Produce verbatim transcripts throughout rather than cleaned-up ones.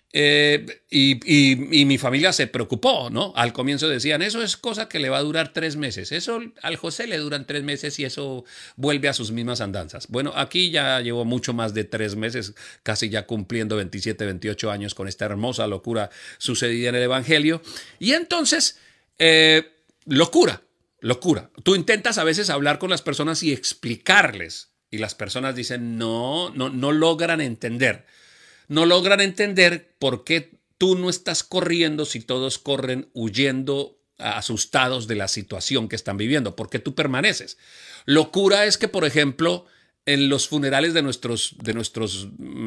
Eh, y, y, y mi familia se preocupó, ¿no? Al comienzo decían, eso es cosa que le va a durar tres meses. Eso al José le duran tres meses y eso vuelve a sus mismas andanzas. Bueno, aquí ya llevo mucho más de tres meses, casi ya cumpliendo veintisiete, veintiocho años con esta hermosa locura sucedida en el Evangelio. Y entonces, eh, locura, locura. Tú intentas a veces hablar con las personas y explicarles. Y las personas dicen, no, no, no logran entender. No logran entender por qué tú no estás corriendo si todos corren huyendo, asustados de la situación que están viviendo. ¿Por qué tú permaneces? Locura es que, por ejemplo, en los funerales de nuestros, de nuestros,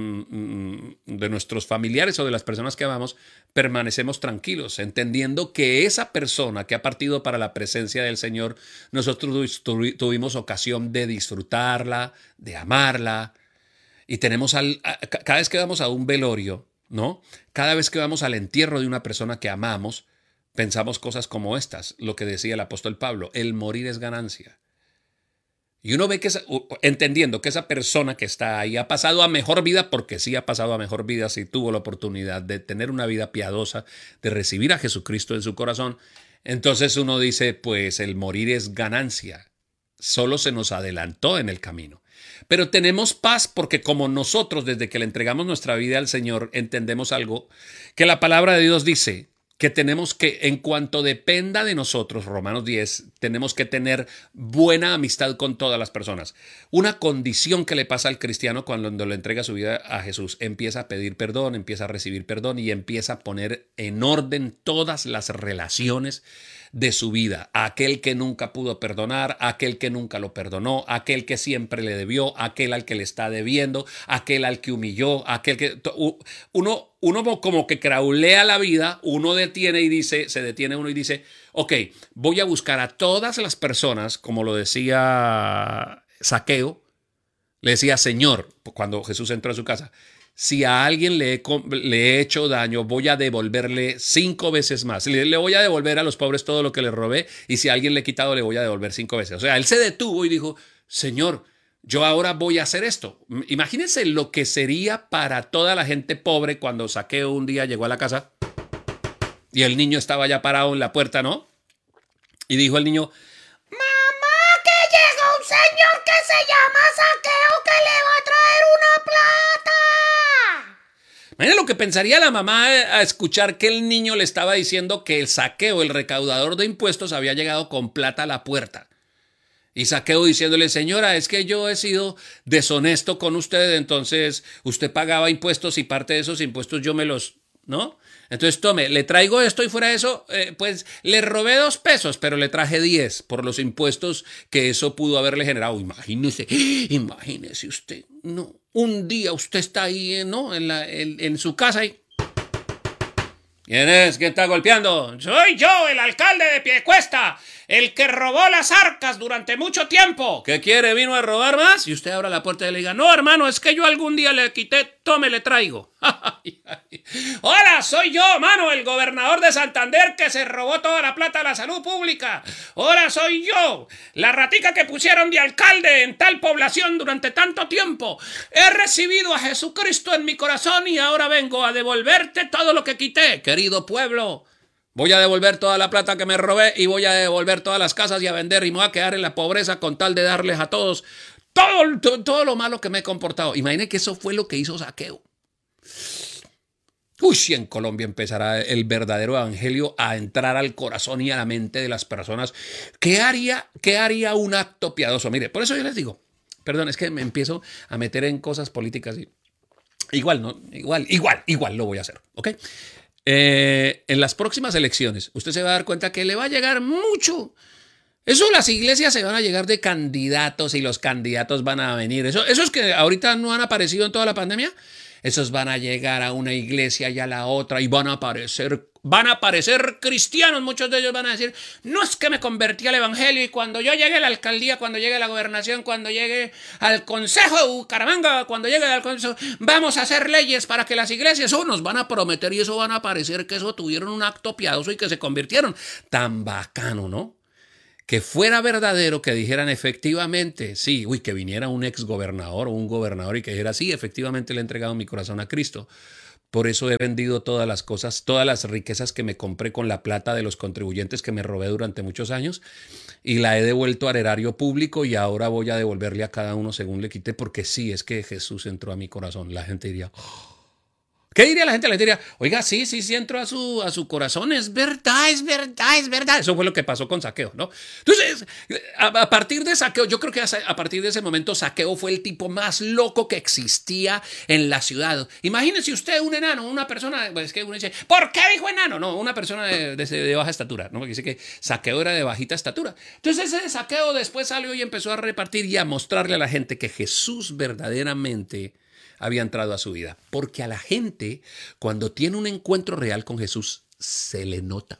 de nuestros familiares o de las personas que amamos, permanecemos tranquilos, entendiendo que esa persona que ha partido para la presencia del Señor, nosotros tuvimos ocasión de disfrutarla, de amarla. Y tenemos al, a, cada vez que vamos a un velorio, ¿no? Cada vez que vamos al entierro de una persona que amamos, pensamos cosas como estas, lo que decía el apóstol Pablo, el morir es ganancia. Y uno ve que, esa, entendiendo que esa persona que está ahí ha pasado a mejor vida, porque sí ha pasado a mejor vida, si tuvo la oportunidad de tener una vida piadosa, de recibir a Jesucristo en su corazón, entonces uno dice, pues el morir es ganancia. Solo se nos adelantó en el camino. Pero tenemos paz porque como nosotros desde que le entregamos nuestra vida al Señor entendemos algo que la palabra de Dios dice, que tenemos que, en cuanto dependa de nosotros, Romanos diez, tenemos que tener buena amistad con todas las personas. Una condición que le pasa al cristiano cuando le entrega su vida a Jesús, empieza a pedir perdón, empieza a recibir perdón y empieza a poner en orden todas las relaciones de su vida. Aquel que nunca pudo perdonar, aquel que nunca lo perdonó, aquel que siempre le debió, aquel al que le está debiendo, aquel al que humilló, aquel que... Uno, uno como que craulea la vida, uno detiene y dice, se detiene uno y dice, ok, voy a buscar a todas las personas, como lo decía Zaqueo, le decía Señor, cuando Jesús entró a su casa, si a alguien le he, le he hecho daño, voy a devolverle cinco veces más. Le, le voy a devolver a los pobres todo lo que le robé y si a alguien le he quitado, le voy a devolver cinco veces. O sea, él se detuvo y dijo, Señor, yo ahora voy a hacer esto. Imagínense lo que sería para toda la gente pobre cuando Zaqueo un día llegó a la casa y el niño estaba ya parado en la puerta, ¿no? Y dijo el niño, mamá, que llega un señor que se llama Zaqueo que le va a traer una plata. Imagina lo que pensaría la mamá a escuchar que el niño le estaba diciendo que el Zaqueo, el recaudador de impuestos, había llegado con plata a la puerta. Y Zaqueo diciéndole, señora, es que yo he sido deshonesto con usted, entonces usted pagaba impuestos y parte de esos impuestos yo me los, ¿no? Entonces tome, le traigo esto y fuera de eso, eh, pues le robé dos pesos, pero le traje diez por los impuestos que eso pudo haberle generado. Imagínese, imagínese usted, no, un día usted está ahí, ¿no? En, la, en, en su casa y... ¿Quién es? ¿Quién está golpeando? Soy yo, el alcalde de Piedecuesta, el que robó las arcas durante mucho tiempo. ¿Qué quiere? ¿Vino a robar más? Y usted abre la puerta y le diga, no, hermano, es que yo algún día le quité, tome, le traigo. Hola, soy yo, mano, el gobernador de Santander que se robó toda la plata de la salud pública. Hola, soy yo, la ratica que pusieron de alcalde en tal población durante tanto tiempo. He recibido a Jesucristo en mi corazón y ahora vengo a devolverte todo lo que quité. Querido pueblo, voy a devolver toda la plata que me robé y voy a devolver todas las casas y a vender y me voy a quedar en la pobreza con tal de darles a todos todo, todo, todo lo malo que me he comportado. Imaginen que eso fue lo que hizo Zaqueo. Uy, si en Colombia empezará el verdadero evangelio a entrar al corazón y a la mente de las personas, ¿qué haría, qué haría un acto piadoso? Mire, por eso yo les digo, perdón, es que me empiezo a meter en cosas políticas y igual, no, igual, igual, igual lo voy a hacer, ¿ok? Eh, en las próximas elecciones, usted se va a dar cuenta que le va a llegar mucho. Eso, las iglesias se van a llegar de candidatos y los candidatos van a venir. Eso, esos que ahorita no han aparecido en toda la pandemia, esos van a llegar a una iglesia y a la otra y van a aparecer, van a aparecer cristianos. Muchos de ellos van a decir, no es que me convertí al evangelio y cuando yo llegue a la alcaldía, cuando llegue a la gobernación, cuando llegue al consejo de Bucaramanga, cuando llegue al consejo, vamos a hacer leyes para que las iglesias, oh, nos van a prometer y eso van a parecer que eso tuvieron un acto piadoso y que se convirtieron. Tan bacano, ¿no? Que fuera verdadero, que dijeran efectivamente, sí, uy, que viniera un ex gobernador o un gobernador y que dijera, sí, efectivamente le he entregado mi corazón a Cristo. Por eso he vendido todas las cosas, todas las riquezas que me compré con la plata de los contribuyentes que me robé durante muchos años y la he devuelto al erario público y ahora voy a devolverle a cada uno según le quité, porque sí, es que Jesús entró a mi corazón. La gente diría, ¿qué diría la gente? La gente diría, oiga, sí, sí, sí entró a su, a su corazón, es verdad, es verdad, es verdad. Eso fue lo que pasó con Zaqueo, ¿no? Entonces, a, a partir de Zaqueo, yo creo que a partir de ese momento Zaqueo fue el tipo más loco que existía en la ciudad. Imagínese usted un enano, una persona, pues es que uno dice, ¿por qué dijo enano? No, una persona de, de, de baja estatura, ¿no? Porque dice que Zaqueo era de bajita estatura. Entonces ese Zaqueo después salió y empezó a repartir y a mostrarle a la gente que Jesús verdaderamente había entrado a su vida. Porque a la gente, cuando tiene un encuentro real con Jesús, se le nota.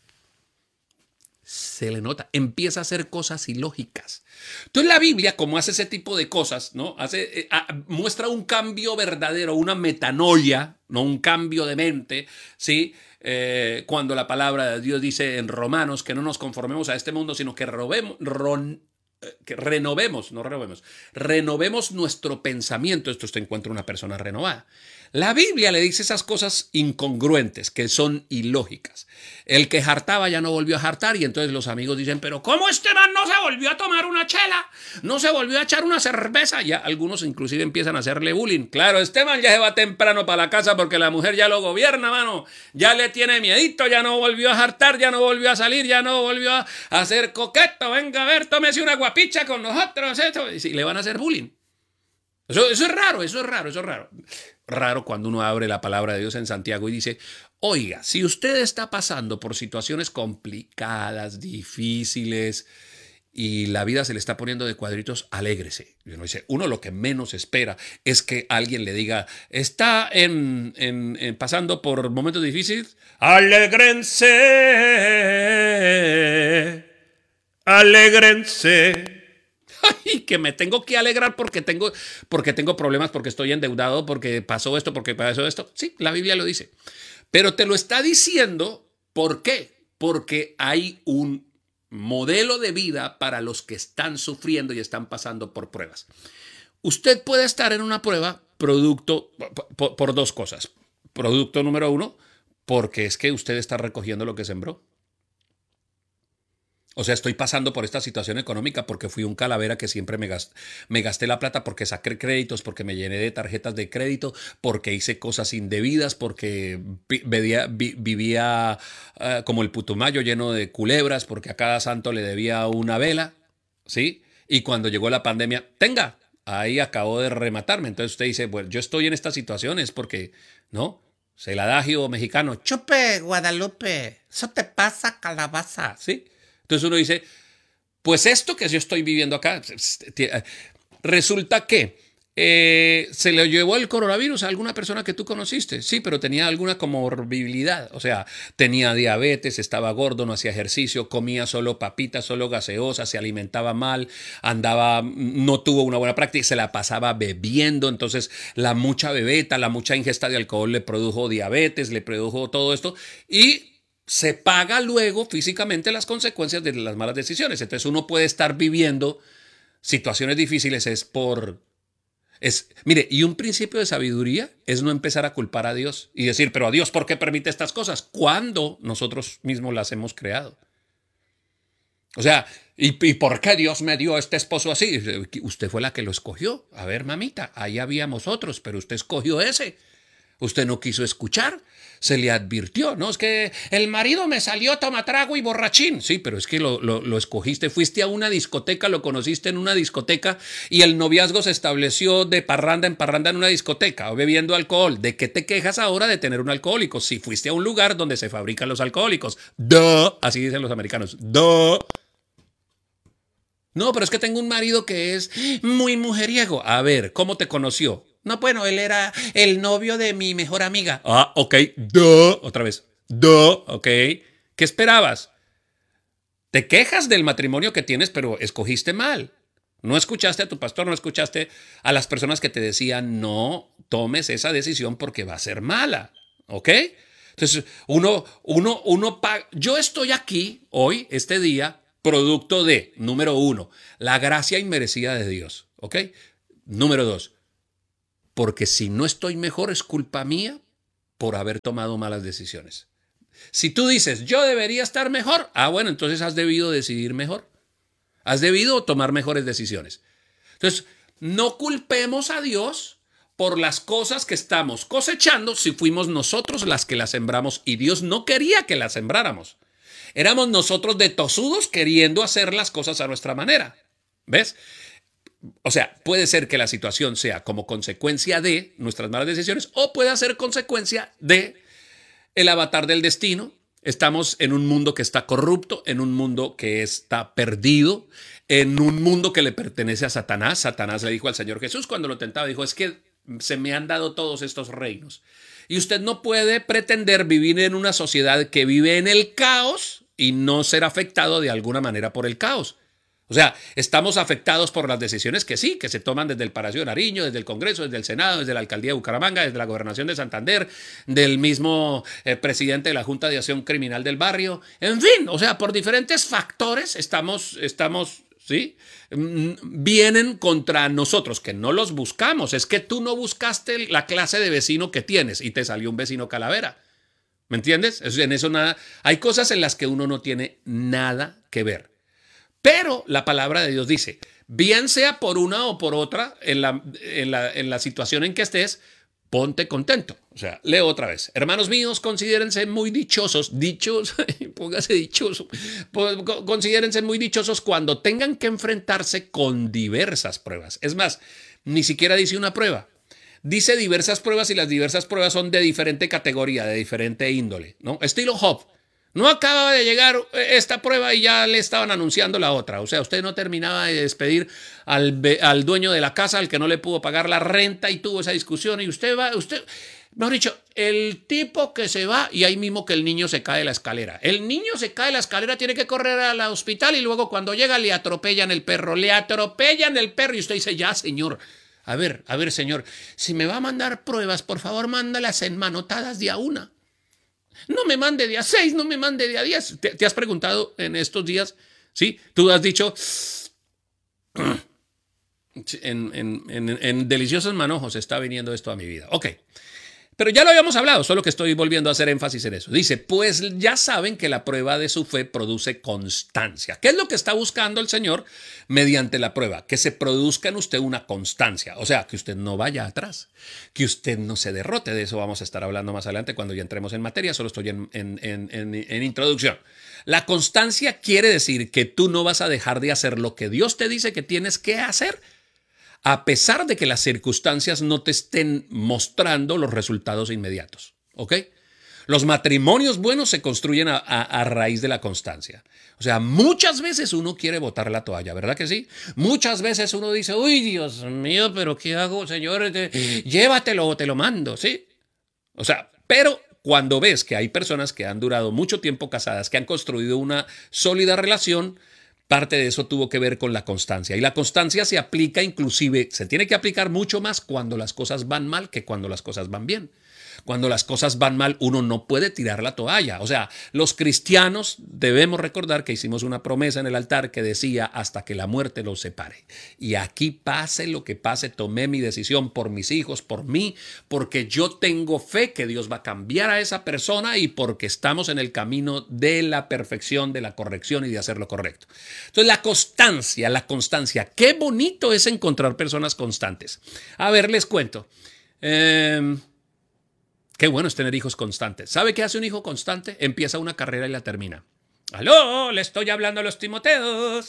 Se le nota. Empieza a hacer cosas ilógicas. Entonces la Biblia, como hace ese tipo de cosas, ¿no? Hace, eh, a, muestra un cambio verdadero, una metanoia, no un cambio de mente, ¿sí? Eh, cuando la palabra de Dios dice en Romanos que no nos conformemos a este mundo, sino que robemos, ron, que renovemos, no renovemos, renovemos nuestro pensamiento. Esto te encuentra una persona renovada. La Biblia le dice esas cosas incongruentes, que son ilógicas. El que jartaba ya no volvió a jartar y entonces los amigos dicen, pero ¿cómo este man no se volvió a tomar una chela? ¿No se volvió a echar una cerveza? Ya algunos inclusive empiezan a hacerle bullying. Claro, este man ya se va temprano para la casa porque la mujer ya lo gobierna, mano. Ya le tiene miedito, ya no volvió a jartar, ya no volvió a salir, ya no volvió a hacer coqueto. Venga a ver, tómese una guapicha con nosotros. Esto. Y le van a hacer bullying. Eso, eso es raro, eso es raro, eso es raro. Raro cuando uno abre la palabra de Dios en Santiago y dice, oiga, si usted está pasando por situaciones complicadas, difíciles, y la vida se le está poniendo de cuadritos, alégrese. Y uno dice, uno lo que menos espera es que alguien le diga, está en, en, en pasando por momentos difíciles, alégrense, alégrense. Ay, que me tengo que alegrar porque tengo, porque tengo problemas, porque estoy endeudado, porque pasó esto, porque pasó esto. Sí, la Biblia lo dice. Pero te lo está diciendo, ¿por qué? Porque hay un modelo de vida para los que están sufriendo y están pasando por pruebas. Usted puede estar en una prueba producto por, por dos cosas. Producto número uno, porque es que usted está recogiendo lo que sembró. O sea, estoy pasando por esta situación económica porque fui un calavera que siempre me gasté, me gasté la plata porque saqué créditos, porque me llené de tarjetas de crédito, porque hice cosas indebidas, porque vivía, vivía uh, como el Putumayo lleno de culebras, porque a cada santo le debía una vela, ¿sí? Y cuando llegó la pandemia, tenga, ahí acabó de rematarme. Entonces usted dice, bueno, yo estoy en esta situación es porque, ¿no? El adagio mexicano, chupe Guadalupe, eso te pasa calabaza, ¿sí? Entonces uno dice, pues esto que yo estoy viviendo acá, resulta que eh, se le llevó el coronavirus a alguna persona que tú conociste. Sí, pero tenía alguna comorbilidad. O sea, tenía diabetes, estaba gordo, no hacía ejercicio, comía solo papitas, solo gaseosa, se alimentaba mal, andaba, no tuvo una buena práctica, se la pasaba bebiendo. Entonces la mucha bebeta, la mucha ingesta de alcohol le produjo diabetes, le produjo todo esto y se paga luego físicamente las consecuencias de las malas decisiones. Entonces uno puede estar viviendo situaciones difíciles es por... Es, mire, y un principio de sabiduría es no empezar a culpar a Dios y decir, pero a Dios, ¿por qué permite estas cosas? Cuando nosotros mismos las hemos creado. O sea, ¿y, ¿y por qué Dios me dio este esposo así? Usted fue la que lo escogió. A ver, mamita, ahí habíamos otros, pero usted escogió ese. Usted no quiso escuchar, se le advirtió, ¿no? Es que el marido me salió tomatrago y borrachín. Sí, pero es que lo, lo, lo escogiste, fuiste a una discoteca, lo conociste en una discoteca y el noviazgo se estableció de parranda en parranda en una discoteca o bebiendo alcohol. ¿De qué te quejas ahora de tener un alcohólico? Si fuiste a un lugar donde se fabrican los alcohólicos. ¡Duh! Así dicen los americanos. ¡Duh! No, pero es que tengo un marido que es muy mujeriego. A ver, ¿cómo te conoció? No, bueno, él era el novio de mi mejor amiga. Ah, ok. Duh. Otra vez. Duh. Ok. ¿Qué esperabas? Te quejas del matrimonio que tienes, pero escogiste mal. No escuchaste a tu pastor, no escuchaste a las personas que te decían no tomes esa decisión porque va a ser mala. ¿Ok? Entonces, uno, uno, uno paga. Yo estoy aquí hoy, este día, producto de, número uno, la gracia inmerecida de Dios. ¿Ok? Número dos, porque si no estoy mejor es culpa mía por haber tomado malas decisiones. Si tú dices, yo debería estar mejor, ah, bueno, entonces has debido decidir mejor. Has debido tomar mejores decisiones. Entonces, no culpemos a Dios por las cosas que estamos cosechando si fuimos nosotros las que las sembramos y Dios no quería que las sembráramos. Éramos nosotros de tosudos queriendo hacer las cosas a nuestra manera. ¿Ves? O sea, puede ser que la situación sea como consecuencia de nuestras malas decisiones o puede ser consecuencia de el avatar del destino. Estamos en un mundo que está corrupto, en un mundo que está perdido, en un mundo que le pertenece a Satanás. Satanás le dijo al Señor Jesús cuando lo tentaba, dijo, es que se me han dado todos estos reinos. Y usted no puede pretender vivir en una sociedad que vive en el caos y no ser afectado de alguna manera por el caos. O sea, estamos afectados por las decisiones que sí, que se toman desde el Palacio de Nariño, desde el Congreso, desde el Senado, desde la Alcaldía de Bucaramanga, desde la Gobernación de Santander, del mismo eh, presidente de la Junta de Acción Criminal del barrio. En fin, o sea, por diferentes factores estamos, estamos, ¿sí? Vienen contra nosotros, que no los buscamos. Es que tú no buscaste la clase de vecino que tienes y te salió un vecino calavera. ¿Me entiendes? En eso nada. Hay cosas en las que uno no tiene nada que ver. Pero la palabra de Dios dice, bien sea por una o por otra, en la, en la, en la situación en que estés, ponte contento. O sea, leo otra vez. Hermanos míos, considérense muy dichosos, dichos, póngase dichoso, considérense muy dichosos cuando tengan que enfrentarse con diversas pruebas. Es más, ni siquiera dice una prueba. Dice diversas pruebas y las diversas pruebas son de diferente categoría, de diferente índole, ¿no? Estilo Job. No acaba de llegar esta prueba y ya le estaban anunciando la otra. O sea, usted no terminaba de despedir al, al dueño de la casa, al que no le pudo pagar la renta y tuvo esa discusión. Y usted va, usted, mejor dicho, el tipo que se va y ahí mismo que el niño se cae de la escalera. El niño se cae de la escalera, tiene que correr al hospital y luego cuando llega le atropellan el perro. Le atropellan el perro y usted dice, ya, señor. A ver, a ver, señor, si me va a mandar pruebas, por favor, mándalas enmanotadas de a una. No me mande de a seis, no me mande de a diez. ¿Te, te has preguntado en estos días? ¿Sí? Tú has dicho en, en, en, en deliciosos manojos está viniendo esto a mi vida. Ok. Pero ya lo habíamos hablado, solo que estoy volviendo a hacer énfasis en eso. Dice, pues ya saben que la prueba de su fe produce constancia. ¿Qué es lo que está buscando el Señor mediante la prueba? Que se produzca en usted una constancia. O sea, que usted no vaya atrás, que usted no se derrote. De eso vamos a estar hablando más adelante cuando ya entremos en materia. Solo estoy en, en, en, en, en introducción. La constancia quiere decir que tú no vas a dejar de hacer lo que Dios te dice que tienes que hacer, a pesar de que las circunstancias no te estén mostrando los resultados inmediatos, ¿ok? Los matrimonios buenos se construyen a, a, a raíz de la constancia. O sea, muchas veces uno quiere botar la toalla, ¿verdad que sí? Muchas veces uno dice, uy, Dios mío, pero ¿qué hago, señor? Llévatelo o te lo mando, ¿sí? O sea, pero cuando ves que hay personas que han durado mucho tiempo casadas, que han construido una sólida relación, parte de eso tuvo que ver con la constancia. Y la constancia se aplica inclusive, se tiene que aplicar mucho más cuando las cosas van mal que cuando las cosas van bien. Cuando las cosas van mal, uno no puede tirar la toalla. O sea, los cristianos debemos recordar que hicimos una promesa en el altar que decía hasta que la muerte los separe. Y aquí pase lo que pase, tomé mi decisión por mis hijos, por mí, porque yo tengo fe que Dios va a cambiar a esa persona y porque estamos en el camino de la perfección, de la corrección y de hacer lo correcto. Entonces, la constancia, la constancia. Qué bonito es encontrar personas constantes. A ver, les cuento. Eh... Qué bueno es tener hijos constantes. ¿Sabe qué hace un hijo constante? Empieza una carrera y la termina. ¡Aló! Le estoy hablando a los Timoteos.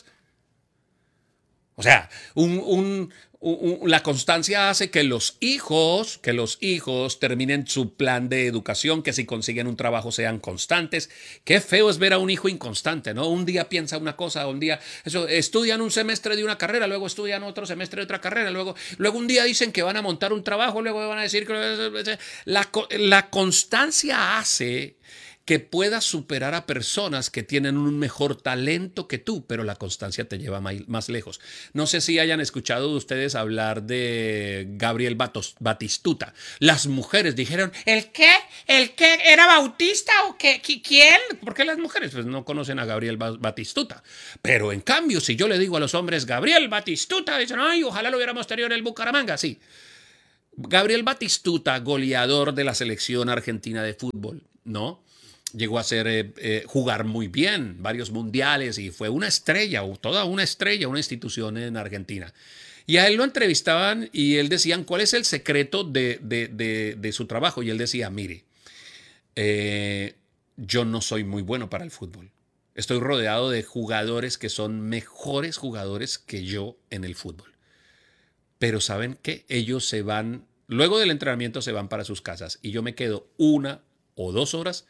O sea, un, un, un, la constancia hace que los hijos, que los hijos terminen su plan de educación, que si consiguen un trabajo sean constantes. Qué feo es ver a un hijo inconstante, ¿no? Un día piensa una cosa, un día eso, estudian un semestre de una carrera, luego estudian otro semestre de otra carrera, luego, luego un día dicen que van a montar un trabajo, luego van a decir que la, la constancia hace que puedas superar a personas que tienen un mejor talento que tú, pero la constancia te lleva más lejos. No sé si hayan escuchado ustedes hablar de Gabriel Batistuta. Las mujeres dijeron, ¿el qué? ¿El qué? ¿Era bautista o qué? ¿Quién? ¿Por qué las mujeres pues no conocen a Gabriel Batistuta? Pero en cambio, si yo le digo a los hombres, Gabriel Batistuta, dicen, ay, ojalá lo hubiéramos tenido en el Bucaramanga, sí. Gabriel Batistuta, goleador de la selección argentina de fútbol, ¿no? Llegó a ser, eh, eh, jugar muy bien, varios mundiales y fue una estrella, toda una estrella, una institución en Argentina. Y a él lo entrevistaban y él decían, ¿cuál es el secreto de, de, de, de su trabajo? Y él decía, mire, eh, yo no soy muy bueno para el fútbol. Estoy rodeado de jugadores que son mejores jugadores que yo en el fútbol. Pero ¿saben qué? Ellos se van, luego del entrenamiento se van para sus casas y yo me quedo una o dos horas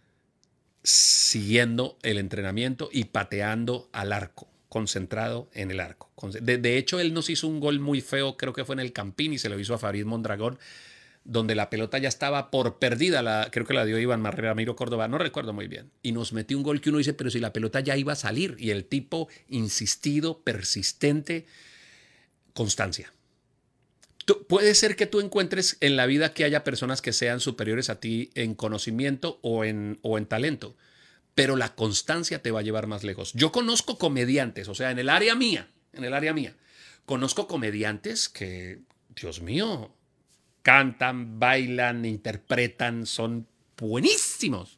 siguiendo el entrenamiento y pateando al arco, concentrado en el arco. De, de hecho, él nos hizo un gol muy feo, creo que fue en el Campín y se lo hizo a Farid Mondragón, donde la pelota ya estaba por perdida, la, creo que la dio Iván Ramiro Córdoba, no recuerdo muy bien, y nos metió un gol que uno dice, pero si la pelota ya iba a salir, y el tipo insistido, persistente, constancia. Tú, puede ser que tú encuentres en la vida que haya personas que sean superiores a ti en conocimiento o en, o en talento, pero la constancia te va a llevar más lejos. Yo conozco comediantes, o sea, en el área mía, en el área mía, conozco comediantes que, Dios mío, cantan, bailan, interpretan, son buenísimos.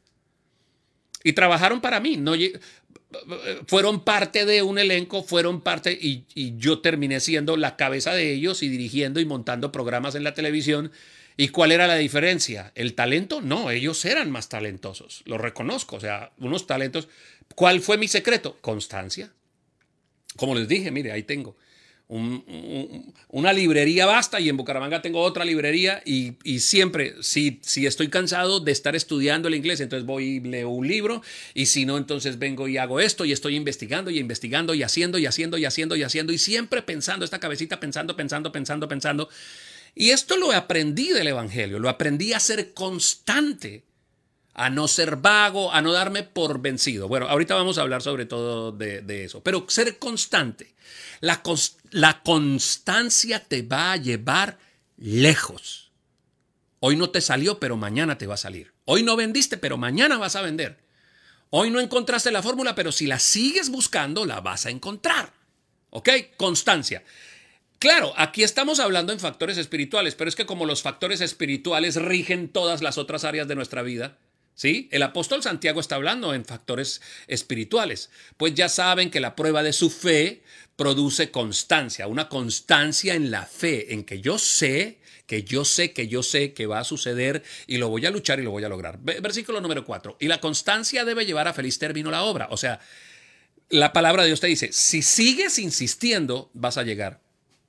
Y trabajaron para mí, no fueron parte de un elenco, fueron parte y, y yo terminé siendo la cabeza de ellos y dirigiendo y montando programas en la televisión. ¿Y cuál era la diferencia? ¿El talento? No, ellos eran más talentosos, lo reconozco, o sea, unos talentos. ¿Cuál fue mi secreto? Constancia. Como les dije, mire, ahí tengo un, un, una librería basta y en Bucaramanga tengo otra librería y, y siempre, si, si estoy cansado de estar estudiando el inglés, entonces voy y leo un libro y si no, entonces vengo y hago esto y estoy investigando y investigando y haciendo y haciendo y haciendo y haciendo y siempre pensando, esta cabecita pensando, pensando, pensando, pensando. Y esto lo aprendí del Evangelio, lo aprendí a ser constante, a no ser vago, a no darme por vencido. Bueno, ahorita vamos a hablar sobre todo de, de eso, pero ser constante. La, la constancia te va a llevar lejos. Hoy no te salió, pero mañana te va a salir. Hoy no vendiste, pero mañana vas a vender. Hoy no encontraste la fórmula, pero si la sigues buscando, la vas a encontrar. ¿Ok? Constancia. Claro, aquí estamos hablando en factores espirituales, pero es que como los factores espirituales rigen todas las otras áreas de nuestra vida, ¿sí? El apóstol Santiago está hablando en factores espirituales. Pues ya saben que la prueba de su fe produce constancia, una constancia en la fe, en que yo sé, que yo sé, que yo sé que va a suceder y lo voy a luchar y lo voy a lograr. Versículo número cuatro. Y la constancia debe llevar a feliz término la obra. O sea, la palabra de Dios te dice, si sigues insistiendo, vas a llegar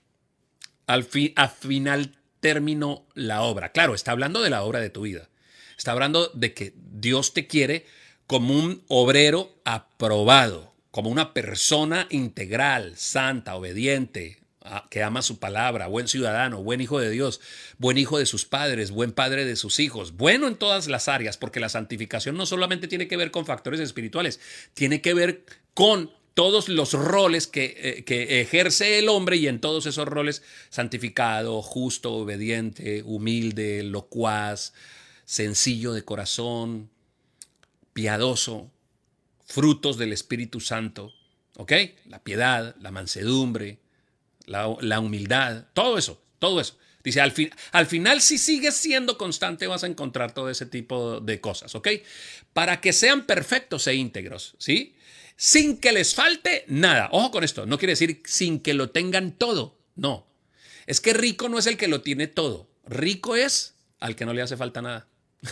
al fi- a final término la obra. Claro, está hablando de la obra de tu vida. Está hablando de que Dios te quiere como un obrero aprobado, como una persona integral, santa, obediente, que ama su palabra, buen ciudadano, buen hijo de Dios, buen hijo de sus padres, buen padre de sus hijos, bueno en todas las áreas, porque la santificación no solamente tiene que ver con factores espirituales, tiene que ver con todos los roles que, eh, que ejerce el hombre y en todos esos roles, santificado, justo, obediente, humilde, locuaz, sencillo de corazón, piadoso, frutos del Espíritu Santo, ¿ok? La piedad, la mansedumbre, la, la humildad, todo eso, todo eso. Dice, al, fin, al final si sigues siendo constante vas a encontrar todo ese tipo de cosas, ¿ok? Para que sean perfectos e íntegros, ¿sí? Sin que les falte nada. Ojo con esto, no quiere decir sin que lo tengan todo, no. Es que rico no es el que lo tiene todo, rico es al que no le hace falta nada.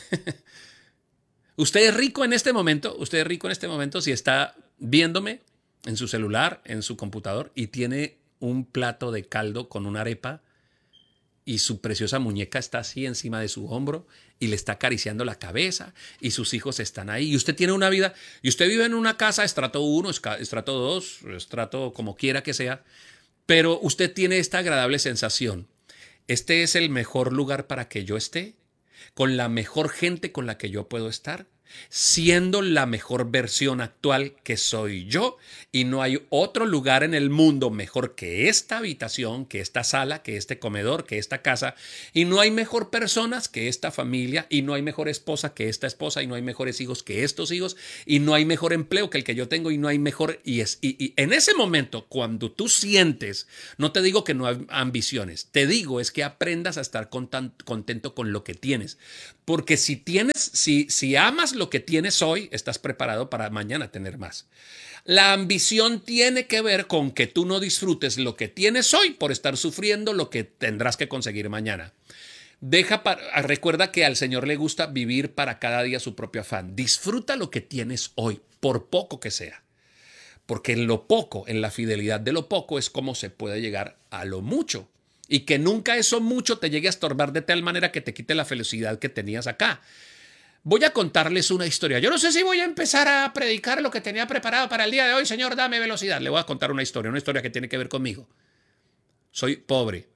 Usted es rico en este momento, usted es rico en este momento si está viéndome en su celular, en su computador y tiene un plato de caldo con una arepa y su preciosa muñeca está así encima de su hombro y le está acariciando la cabeza y sus hijos están ahí y usted tiene una vida y usted vive en una casa estrato uno, estrato dos, estrato como quiera que sea, pero usted tiene esta agradable sensación. Este es el mejor lugar para que yo esté, con la mejor gente con la que yo puedo estar. siendo la mejor versión actual que soy yo, y no hay otro lugar en el mundo mejor que esta habitación, que esta sala, que este comedor, que esta casa, y no hay mejor personas que esta familia, y no hay mejor esposa que esta esposa, y no hay mejores hijos que estos hijos, y no hay mejor empleo que el que yo tengo, y no hay mejor, y es y, y en ese momento cuando tú sientes, no te digo que no hay ambiciones, te digo es que aprendas a estar contento con lo que tienes, porque si tienes, si, si amas lo que tienes hoy, estás preparado para mañana tener más. La ambición tiene que ver con que tú no disfrutes lo que tienes hoy por estar sufriendo lo que tendrás que conseguir mañana. Deja para, recuerda que al Señor le gusta vivir para cada día su propio afán. Disfruta lo que tienes hoy, por poco que sea. Porque en lo poco, en la fidelidad de lo poco, es como se puede llegar a lo mucho. Y que nunca eso mucho te llegue a estorbar de tal manera que te quite la felicidad que tenías acá. Voy a contarles una historia. Yo no sé si voy a empezar a predicar lo que tenía preparado para el día de hoy. Señor, dame velocidad. Le voy a contar una historia, una historia que tiene que ver conmigo. Soy pobre.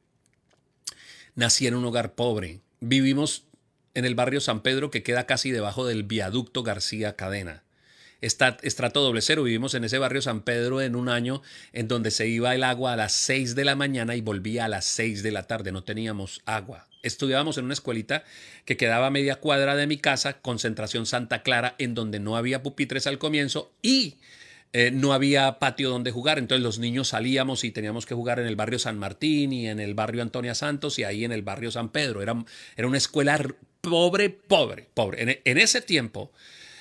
Nací en un hogar pobre. Vivimos en el barrio San Pedro, que queda casi debajo del viaducto García Cadena. Está estrato doble cero. Vivimos en ese barrio San Pedro en un año en donde se iba el agua a las seis de la mañana y volvía a las seis de la tarde. No teníamos agua. Estudiábamos en una escuelita que quedaba a media cuadra de mi casa, Concentración Santa Clara, en donde no había pupitres al comienzo y eh, no había patio donde jugar. Entonces los niños salíamos y teníamos que jugar en el barrio San Martín y en el barrio Antonia Santos y ahí en el barrio San Pedro. Era, era una escuela pobre, pobre, pobre. En, en ese tiempo...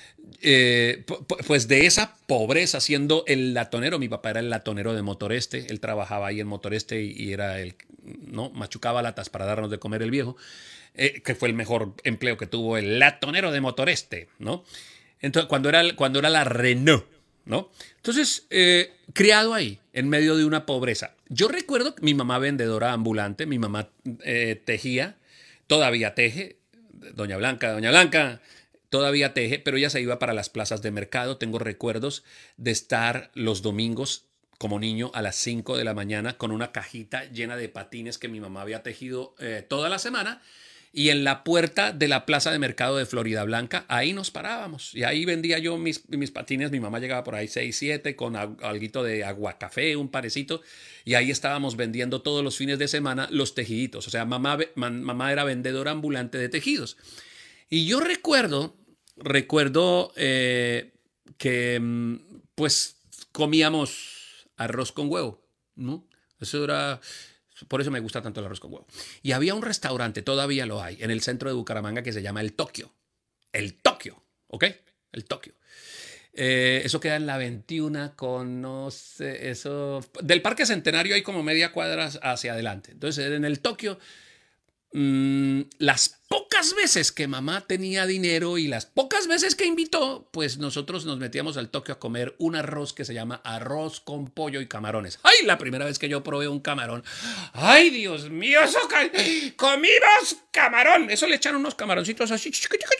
Eh, pues de esa pobreza, siendo el latonero, mi papá era el latonero de Motoreste, él trabajaba ahí en Motoreste y, y era el, ¿no? Machucaba latas para darnos de comer el viejo, eh, que fue el mejor empleo que tuvo el latonero de Motoreste, ¿no? Entonces, cuando era, cuando era la Renault, ¿no? Entonces, eh, criado ahí, en medio de una pobreza. Yo recuerdo que mi mamá vendedora ambulante, mi mamá eh, tejía, todavía teje, doña Blanca, doña Blanca, todavía teje, pero ella se iba para las plazas de mercado. Tengo recuerdos de estar los domingos como niño a las cinco de la mañana con una cajita llena de patines que mi mamá había tejido eh, toda la semana. Y en la puerta de la plaza de mercado de Florida Blanca, ahí nos parábamos. Y ahí vendía yo mis, mis patines. Mi mamá llegaba por ahí seis, siete con alguito de agua café, un parecito. Y ahí estábamos vendiendo todos los fines de semana los tejiditos. O sea, mamá, mamá era vendedora ambulante de tejidos. Y yo recuerdo... Recuerdo eh, que pues comíamos arroz con huevo, ¿no? Eso era, por eso me gusta tanto el arroz con huevo. Y había un restaurante, todavía lo hay, en el centro de Bucaramanga que se llama El Tokio. El Tokio, ¿ok? El Tokio. Eh, eso queda en la veintiuna con, no sé, eso... Del Parque Centenario hay como media cuadra hacia adelante. Entonces, en el Tokio... Mm, las pocas veces que mamá tenía dinero y las pocas veces que invitó, pues nosotros nos metíamos al Tokio a comer un arroz que se llama arroz con pollo y camarones. ¡Ay! La primera vez que yo probé un camarón. ¡Ay, Dios mío! Eso ca ¡Comimos camarón! Eso le echaron unos camaroncitos así.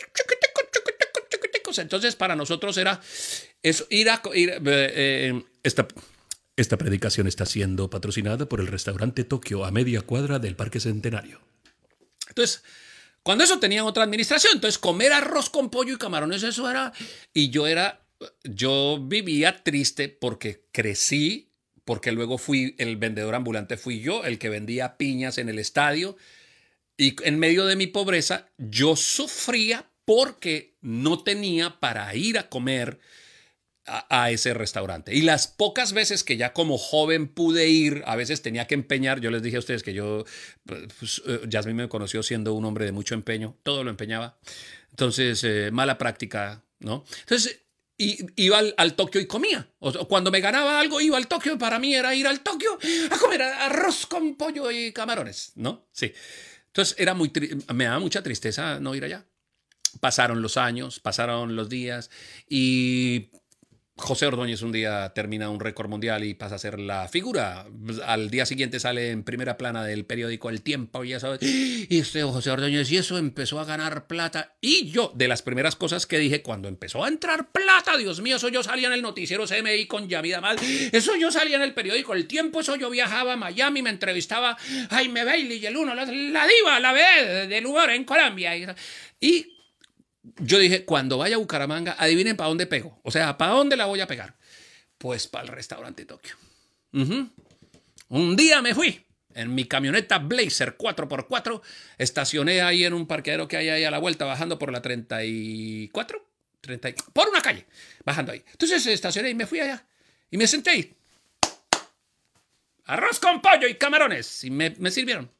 Entonces para nosotros era eso, ir a... Ir, eh, eh, esta, esta predicación está siendo patrocinada por el restaurante Tokio a media cuadra del Parque Centenario. Entonces, cuando eso tenía otra administración, entonces comer arroz con pollo y camarones, eso era... Y yo era... Yo vivía triste porque crecí, porque luego fui el vendedor ambulante, fui yo el que vendía piñas en el estadio. Y en medio de mi pobreza, yo sufría porque no tenía para ir a comer a, a ese restaurante. Y las pocas veces que ya como joven pude ir, a veces tenía que empeñar. Yo les dije a ustedes que yo, pues, uh, Yasmín me conoció siendo un hombre de mucho empeño, todo lo empeñaba. Entonces, eh, mala práctica, ¿no? Entonces, y, iba al, al Tokio y comía. O, cuando me ganaba algo, iba al Tokio. Para mí era ir al Tokio a comer arroz con pollo y camarones, ¿no? Sí. Entonces, era muy me daba mucha tristeza no ir allá. Pasaron los años, pasaron los días y... José Ordóñez un día termina un récord mundial y pasa a ser la figura. Al día siguiente sale en primera plana del periódico El Tiempo, y ya sabes, y este José Ordóñez, y eso empezó a ganar plata. Y yo, de las primeras cosas que dije, cuando empezó a entrar plata, Dios mío, eso yo salía en el noticiero C M I con Yamida Mal, eso yo salía en el periódico El Tiempo, eso yo viajaba a Miami, me entrevistaba Jaime Bailey y el uno, la, la diva, la vedette del humor en Colombia. Y, y yo dije, cuando vaya a Bucaramanga, adivinen para dónde pego. O sea, ¿para dónde la voy a pegar? Pues para el restaurante Tokio. Uh-huh. Un día me fui en mi camioneta Blazer cuatro por cuatro, estacioné ahí en un parqueadero que hay ahí a la vuelta, bajando por la treinta y cuatro, treinta, por una calle, bajando ahí. Entonces estacioné y me fui allá y me senté ahí. Arroz con pollo y camarones. Y me, me sirvieron.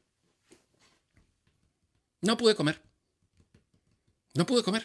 No pude comer. No pude comer.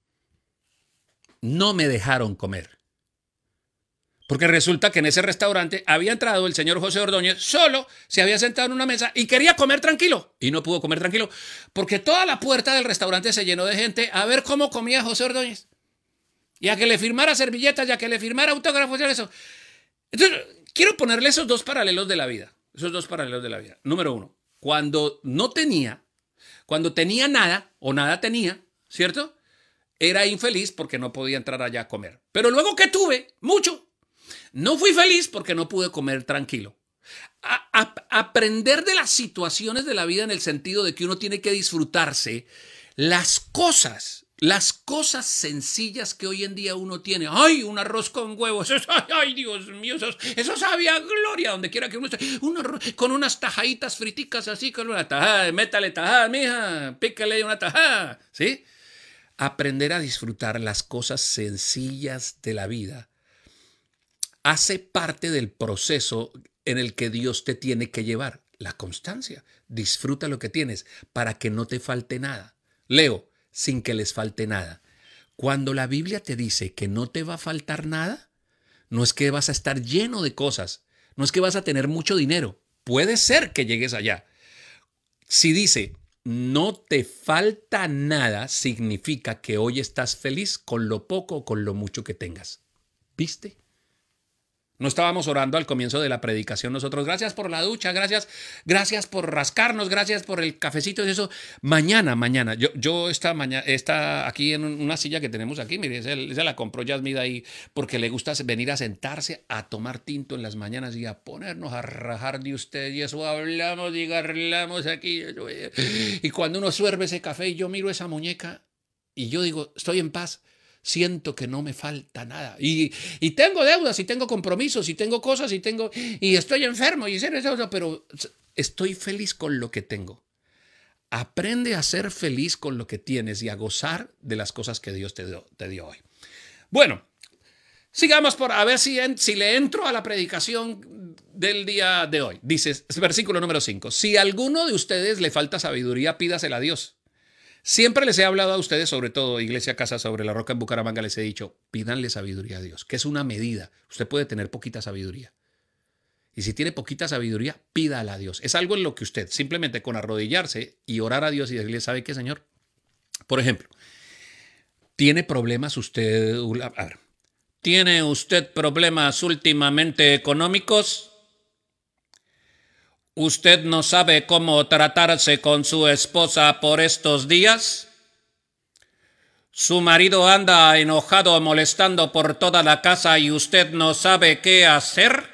No me dejaron comer. Porque resulta que en ese restaurante había entrado el señor José Ordóñez, solo se había sentado en una mesa y quería comer tranquilo. Y no pudo comer tranquilo porque toda la puerta del restaurante se llenó de gente a ver cómo comía José Ordóñez. Y a que le firmara servilletas y a que le firmara autógrafos y eso. Entonces, quiero ponerle esos dos paralelos de la vida. Esos dos paralelos de la vida. Número uno, cuando no tenía, cuando tenía nada o nada tenía, ¿cierto? Era infeliz porque no podía entrar allá a comer. Pero luego que tuve, mucho. No fui feliz porque no pude comer tranquilo. A, a, aprender de las situaciones de la vida en el sentido de que uno tiene que disfrutarse las cosas, las cosas sencillas que hoy en día uno tiene. ¡Ay, un arroz con huevos! ¡Ay, Dios mío! Eso, eso sabe a gloria donde quiera que uno esté. Un arroz, con unas tajaditas friticas así, con una tajada. Métale tajada, mija. Pícale una tajada. ¿Sí? Aprender a disfrutar las cosas sencillas de la vida hace parte del proceso en el que Dios te tiene que llevar. La constancia. Disfruta lo que tienes para que no te falte nada. Leo, sin que les falte nada. Cuando la Biblia te dice que no te va a faltar nada, no es que vas a estar lleno de cosas, no es que vas a tener mucho dinero. Puede ser que llegues allá. Si dice, no te falta nada, significa que hoy estás feliz con lo poco o con lo mucho que tengas. ¿Viste? No estábamos orando al comienzo de la predicación nosotros. Gracias por la ducha, gracias, gracias por rascarnos, gracias por el cafecito y eso. Mañana, mañana, yo, yo esta mañana, está aquí en una silla que tenemos aquí, mire, esa, esa la compró Yasmida ahí porque le gusta venir a sentarse a tomar tinto en las mañanas y a ponernos a rajar de usted y eso hablamos y garlamos aquí. Y cuando uno suerbe ese café y yo miro esa muñeca y yo digo, estoy en paz. Siento que no me falta nada. Y, y tengo deudas, y tengo compromisos, y tengo cosas, y tengo y estoy enfermo, y eso, pero estoy feliz con lo que tengo. Aprende a ser feliz con lo que tienes y a gozar de las cosas que Dios te dio, te dio hoy. Bueno, sigamos por a ver si, en, si le entro a la predicación del día de hoy. Dice, versículo número cinco. Si a alguno de ustedes le falta sabiduría, pídasela a Dios. Siempre les he hablado a ustedes, sobre todo Iglesia Casa sobre la Roca en Bucaramanga, les he dicho, pídanle sabiduría a Dios, que es una medida. Usted puede tener poquita sabiduría. Y si tiene poquita sabiduría, pídala a Dios. Es algo en lo que usted, simplemente con arrodillarse y orar a Dios y decirle, ¿sabe qué, Señor? Por ejemplo, ¿tiene problemas usted? A ver, ¿tiene usted problemas últimamente económicos? ¿Usted no sabe cómo tratarse con su esposa por estos días? Su marido anda enojado molestando por toda la casa y usted no sabe qué hacer.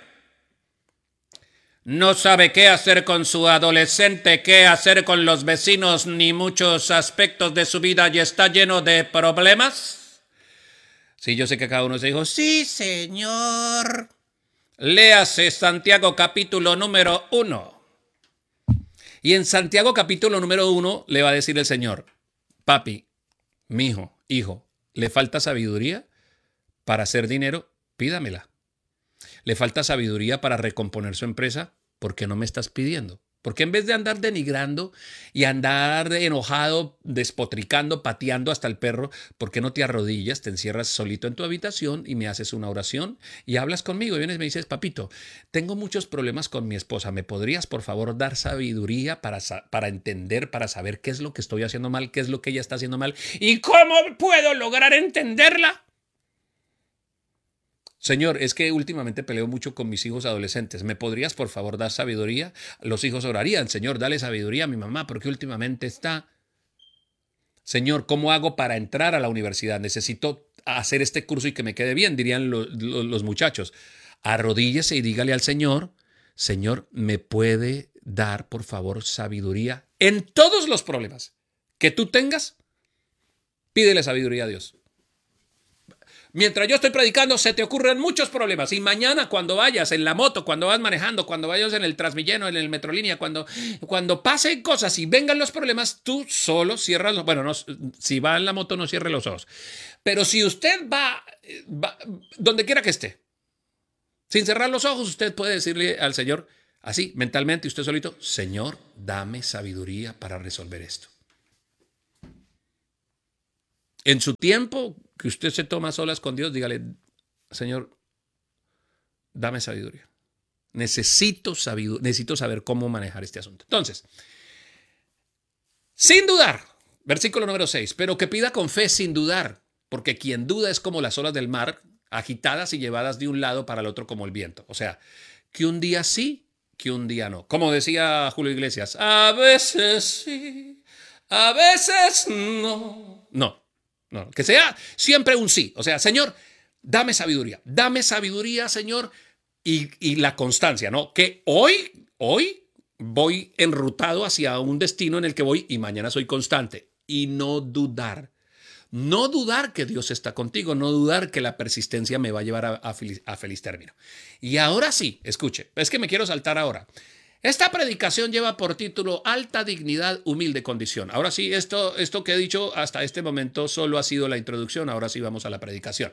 No sabe qué hacer con su adolescente, qué hacer con los vecinos, ni muchos aspectos de su vida y está lleno de problemas. Sí, yo sé que cada uno se dijo, sí, Señor. Léase Santiago capítulo número uno. Y en Santiago capítulo número uno le va a decir el Señor, papi, mijo, hijo, ¿le falta sabiduría para hacer dinero? Pídamela. ¿Le falta sabiduría para recomponer su empresa? ¿Por qué no me estás pidiendo? Porque en vez de andar denigrando y andar enojado, despotricando, pateando hasta el perro, ¿por qué no te arrodillas, te encierras solito en tu habitación y me haces una oración y hablas conmigo? Y vienes y me dices, papito, tengo muchos problemas con mi esposa. ¿Me podrías, por favor, dar sabiduría para, para entender, para saber qué es lo que estoy haciendo mal, qué es lo que ella está haciendo mal y cómo puedo lograr entenderla? Señor, es que últimamente peleo mucho con mis hijos adolescentes. ¿Me podrías, por favor, dar sabiduría? Los hijos orarían, Señor, dale sabiduría a mi mamá, porque últimamente está... Señor, ¿cómo hago para entrar a la universidad? Necesito hacer este curso y que me quede bien, dirían lo, lo, los muchachos. Arrodíllese y dígale al Señor, Señor, ¿me puede dar, por favor, sabiduría en todos los problemas que tú tengas? Pídele sabiduría a Dios. Mientras yo estoy predicando, se te ocurren muchos problemas. Y mañana cuando vayas en la moto, cuando vas manejando, cuando vayas en el Transmilenio, en el Metrolínea, cuando, cuando pasen cosas y vengan los problemas, tú solo cierras los... Bueno, no, si va en la moto no cierre los ojos. Pero si usted va, va donde quiera que esté, sin cerrar los ojos, usted puede decirle al Señor, así, mentalmente, usted solito, Señor, dame sabiduría para resolver esto. En su tiempo que usted se toma a solas con Dios, dígale, Señor, dame sabiduría. Necesito sabiduría, necesito saber cómo manejar este asunto. Entonces, sin dudar, versículo número seis, pero que pida con fe sin dudar, porque quien duda es como las olas del mar, agitadas y llevadas de un lado para el otro como el viento. O sea, que un día sí, que un día no. Como decía Julio Iglesias, a veces sí, a veces no. No. No, que sea siempre un sí. O sea, Señor, dame sabiduría. Dame sabiduría, Señor. Y, y la constancia, ¿no? Que hoy, hoy voy enrutado hacia un destino en el que voy y mañana soy constante. Y no dudar. No dudar que Dios está contigo. No dudar que la persistencia me va a llevar a, a, feliz, a feliz término. Y ahora sí, escuche. Es que me quiero saltar ahora. Esta predicación lleva por título Alta dignidad, humilde condición. Ahora sí, esto, esto que he dicho hasta este momento solo ha sido la introducción. Ahora sí vamos a la predicación.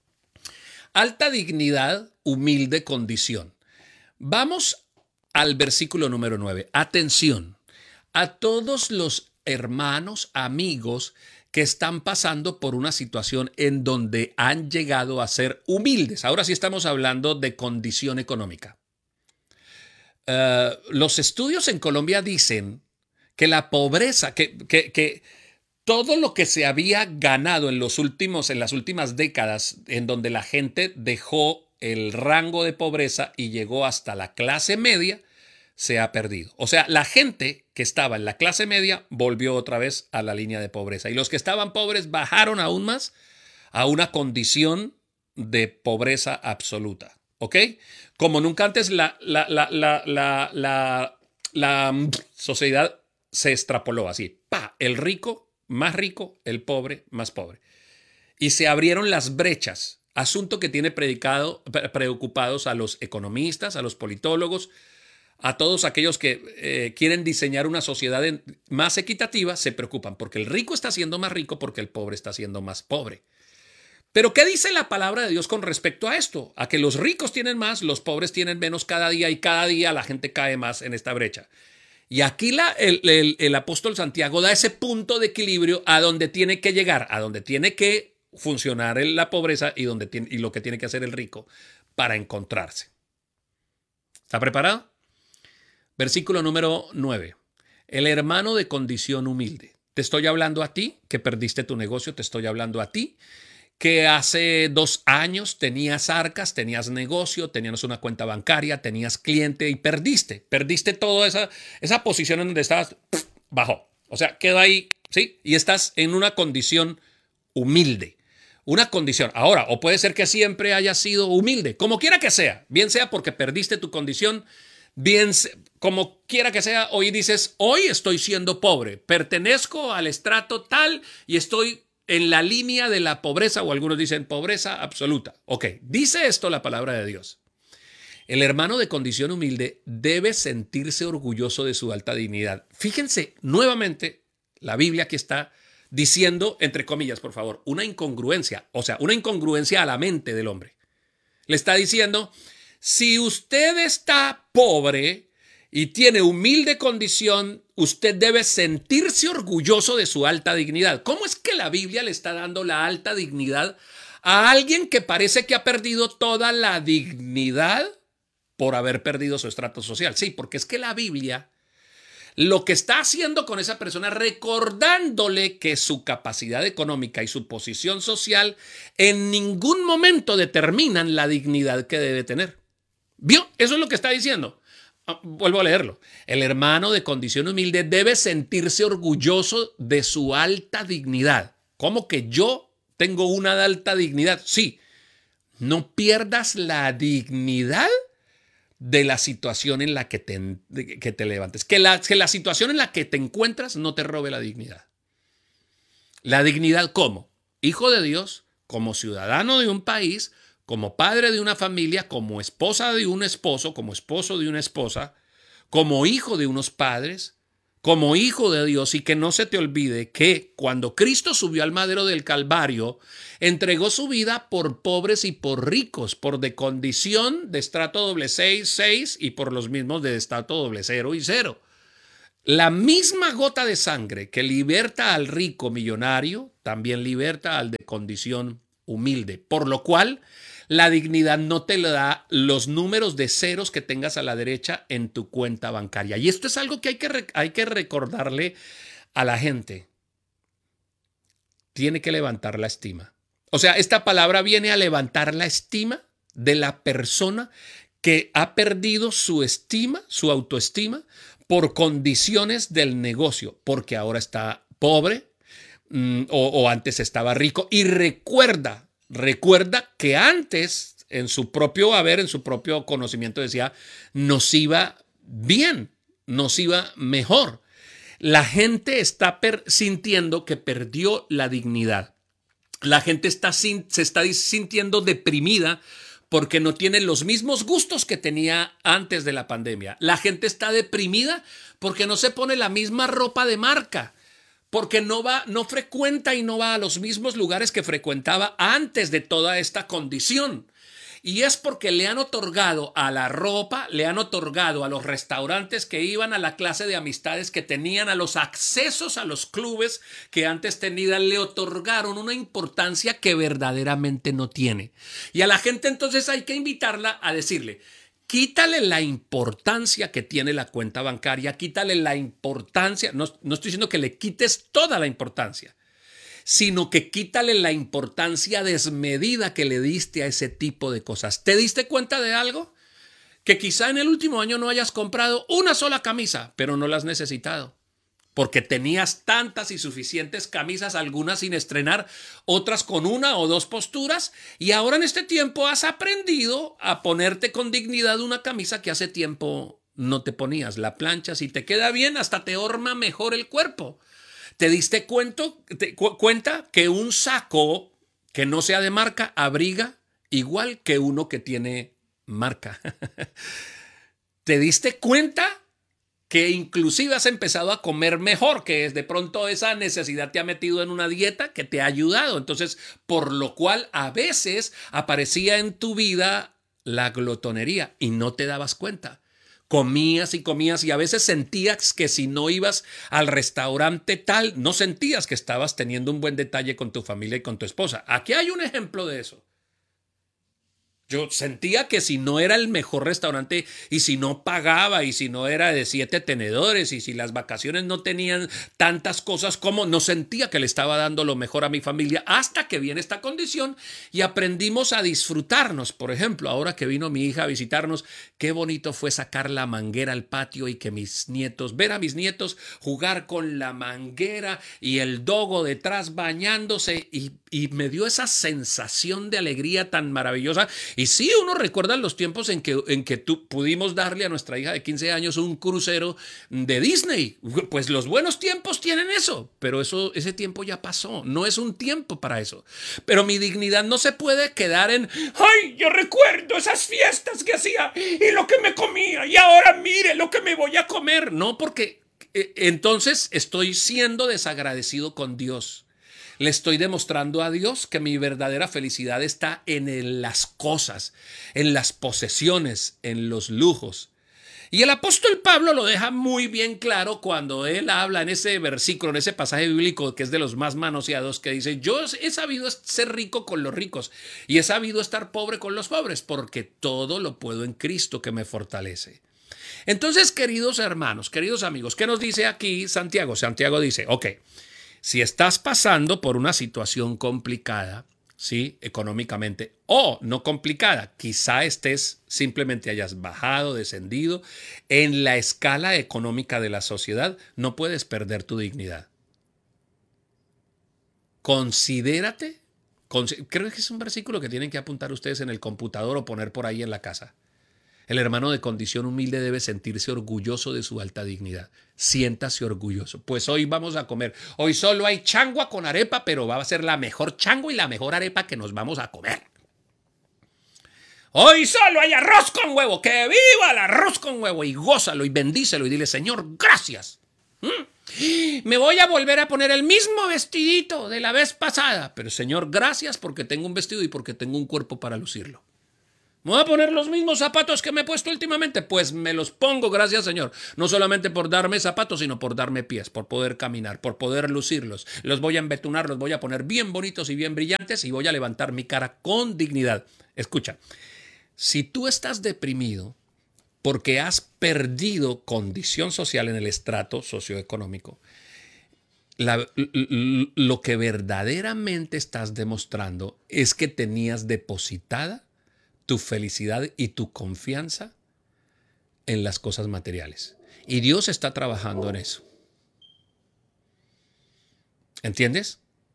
Alta dignidad, humilde condición. Vamos al versículo número nueve. Atención a todos los hermanos, amigos que están pasando por una situación en donde han llegado a ser humildes. Ahora sí estamos hablando de condición económica. Uh, los estudios en Colombia dicen que la pobreza, que, que, que todo lo que se había ganado en, los últimos, en las últimas décadas, en donde la gente dejó el rango de pobreza y llegó hasta la clase media, se ha perdido. O sea, la gente que estaba en la clase media volvió otra vez a la línea de pobreza. Y los que estaban pobres bajaron aún más a una condición de pobreza absoluta. ¿Ok? Como nunca antes la, la, la, la, la, la, la sociedad se extrapoló así. ¡Pa! El rico más rico, el pobre más pobre. Y se abrieron las brechas. Asunto que tiene predicado, preocupados a los economistas, a los politólogos, a todos aquellos que eh, quieren diseñar una sociedad más equitativa, se preocupan porque el rico está siendo más rico, porque el pobre está siendo más pobre. Pero ¿qué dice la palabra de Dios con respecto a esto? A que los ricos tienen más, los pobres tienen menos cada día y cada día la gente cae más en esta brecha. Y aquí la, el, el, el apóstol Santiago da ese punto de equilibrio a donde tiene que llegar, a donde tiene que funcionar la pobreza y, donde tiene, y lo que tiene que hacer el rico para encontrarse. ¿Está preparado? Versículo número nueve. El hermano de condición humilde. Te estoy hablando a ti que perdiste tu negocio, te estoy hablando a ti que hace dos años tenías arcas, tenías negocio, tenías una cuenta bancaria, tenías cliente y perdiste. Perdiste toda esa, esa posición en donde estabas, pff, bajó. O sea, quedó ahí, ¿sí? Y estás en una condición humilde. Una condición. Ahora, o puede ser que siempre hayas sido humilde, como quiera que sea. Bien sea porque perdiste tu condición, bien como quiera que sea, hoy dices, hoy estoy siendo pobre, pertenezco al estrato tal y estoy en la línea de la pobreza, o algunos dicen pobreza absoluta. Ok, dice esto la palabra de Dios. El hermano de condición humilde debe sentirse orgulloso de su alta dignidad. Fíjense, nuevamente, la Biblia aquí está diciendo, entre comillas, por favor, una incongruencia, o sea, una incongruencia a la mente del hombre. Le está diciendo, si usted está pobre y tiene humilde condición, usted debe sentirse orgulloso de su alta dignidad. ¿Cómo es que la Biblia le está dando la alta dignidad a alguien que parece que ha perdido toda la dignidad por haber perdido su estrato social? Sí, porque es que la Biblia lo que está haciendo con esa persona, recordándole que su capacidad económica y su posición social en ningún momento determinan la dignidad que debe tener. ¿Vio? Eso es lo que está diciendo. Vuelvo a leerlo. El hermano de condición humilde debe sentirse orgulloso de su alta dignidad. ¿Cómo que yo tengo una alta dignidad? Sí. No pierdas la dignidad de la situación en la que te, que te levantes. Que la, que la situación en la que te encuentras no te robe la dignidad. La dignidad como hijo de Dios, como ciudadano de un país, como padre de una familia, como esposa de un esposo, como esposo de una esposa, como hijo de unos padres, como hijo de Dios. Y que no se te olvide que cuando Cristo subió al madero del Calvario, entregó su vida por pobres y por ricos, por de condición de estrato doble seis, seis y por los mismos de estrato doble cero y cero. La misma gota de sangre que liberta al rico millonario, también liberta al de condición humilde. Por lo cual, la dignidad no te le da los números de ceros que tengas a la derecha en tu cuenta bancaria. Y esto es algo que hay que, hay que recordarle a la gente. Tiene que levantar la estima. O sea, esta palabra viene a levantar la estima de la persona que ha perdido su estima, su autoestima, por condiciones del negocio, porque ahora está pobre mmm, o, o antes estaba rico. Y recuerda, recuerda que antes, en su propio haber, en su propio conocimiento, decía, nos iba bien, nos iba mejor. La gente está per- sintiendo que perdió la dignidad. La gente está sin- se está sintiendo deprimida porque no tiene los mismos gustos que tenía antes de la pandemia. La gente está deprimida porque no se pone la misma ropa de marca, porque no va, no frecuenta y no va a los mismos lugares que frecuentaba antes de toda esta condición. Y es porque le han otorgado a la ropa, le han otorgado a los restaurantes que iban, a la clase de amistades que tenían, a los accesos a los clubes que antes tenían, le otorgaron una importancia que verdaderamente no tiene. Y a la gente entonces hay que invitarla a decirle, quítale la importancia que tiene la cuenta bancaria, quítale la importancia, no, no estoy diciendo que le quites toda la importancia, sino que quítale la importancia desmedida que le diste a ese tipo de cosas. ¿Te diste cuenta de algo? Que quizá en el último año no hayas comprado una sola camisa, pero no la has necesitado, porque tenías tantas y suficientes camisas, algunas sin estrenar, otras con una o dos posturas, y ahora en este tiempo has aprendido a ponerte con dignidad una camisa que hace tiempo no te ponías. La planchas y te queda bien, hasta te horma mejor el cuerpo. ¿Te diste cuento, te, cu cuenta que un saco que no sea de marca abriga igual que uno que tiene marca? ¿Te diste cuenta que inclusive has empezado a comer mejor, que es de pronto esa necesidad te ha metido en una dieta que te ha ayudado? Entonces, por lo cual a veces aparecía en tu vida la glotonería y no te dabas cuenta. Comías y comías y a veces sentías que si no ibas al restaurante tal, no sentías que estabas teniendo un buen detalle con tu familia y con tu esposa. Aquí hay un ejemplo de eso. Yo sentía que si no era el mejor restaurante y si no pagaba y si no era de siete tenedores y si las vacaciones no tenían tantas cosas como, no sentía que le estaba dando lo mejor a mi familia hasta que viene esta condición y aprendimos a disfrutarnos. Por ejemplo, ahora que vino mi hija a visitarnos, qué bonito fue sacar la manguera al patio y que mis nietos, ver a mis nietos jugar con la manguera y el dogo detrás bañándose y, y me dio esa sensación de alegría tan maravillosa. Y sí, uno recuerda los tiempos en que, en que tú pudimos darle a nuestra hija de quince años un crucero de Disney. Pues los buenos tiempos tienen eso, pero eso, ese tiempo ya pasó. No es un tiempo para eso. Pero mi dignidad no se puede quedar en, ¡ay, yo recuerdo esas fiestas que hacía y lo que me comía y ahora mire lo que me voy a comer! No, porque eh, entonces estoy siendo desagradecido con Dios. Le estoy demostrando a Dios que mi verdadera felicidad está en las cosas, en las posesiones, en los lujos. Y el apóstol Pablo lo deja muy bien claro cuando él habla en ese versículo, en ese pasaje bíblico que es de los más manoseados, que dice, yo he sabido ser rico con los ricos y he sabido estar pobre con los pobres, porque todo lo puedo en Cristo que me fortalece. Entonces, queridos hermanos, queridos amigos, ¿qué nos dice aquí Santiago? Santiago dice, ok, si estás pasando por una situación complicada, ¿sí? Económicamente, o no complicada, quizá estés, simplemente hayas bajado, descendido en la escala económica de la sociedad, no puedes perder tu dignidad. Considérate, cons- creo que es un versículo que tienen que apuntar ustedes en el computador o poner por ahí en la casa. El hermano de condición humilde debe sentirse orgulloso de su alta dignidad. Siéntase orgulloso. Pues hoy vamos a comer. Hoy solo hay changua con arepa, pero va a ser la mejor changua y la mejor arepa que nos vamos a comer. Hoy solo hay arroz con huevo. ¡Que viva el arroz con huevo! Y gózalo y bendícelo y dile, Señor, gracias. ¿Mm? Me voy a volver a poner el mismo vestidito de la vez pasada. Pero, Señor, gracias porque tengo un vestido y porque tengo un cuerpo para lucirlo. ¿Me voy a poner los mismos zapatos que me he puesto últimamente? Pues me los pongo, gracias, Señor. No solamente por darme zapatos, sino por darme pies, por poder caminar, por poder lucirlos. Los voy a embetunar, los voy a poner bien bonitos y bien brillantes y voy a levantar mi cara con dignidad. Escucha, si tú estás deprimido porque has perdido condición social en el estrato socioeconómico, la, lo que verdaderamente estás demostrando es que tenías depositada tu felicidad y tu confianza en las cosas materiales. Y Dios está trabajando en eso. ¿Entiendes?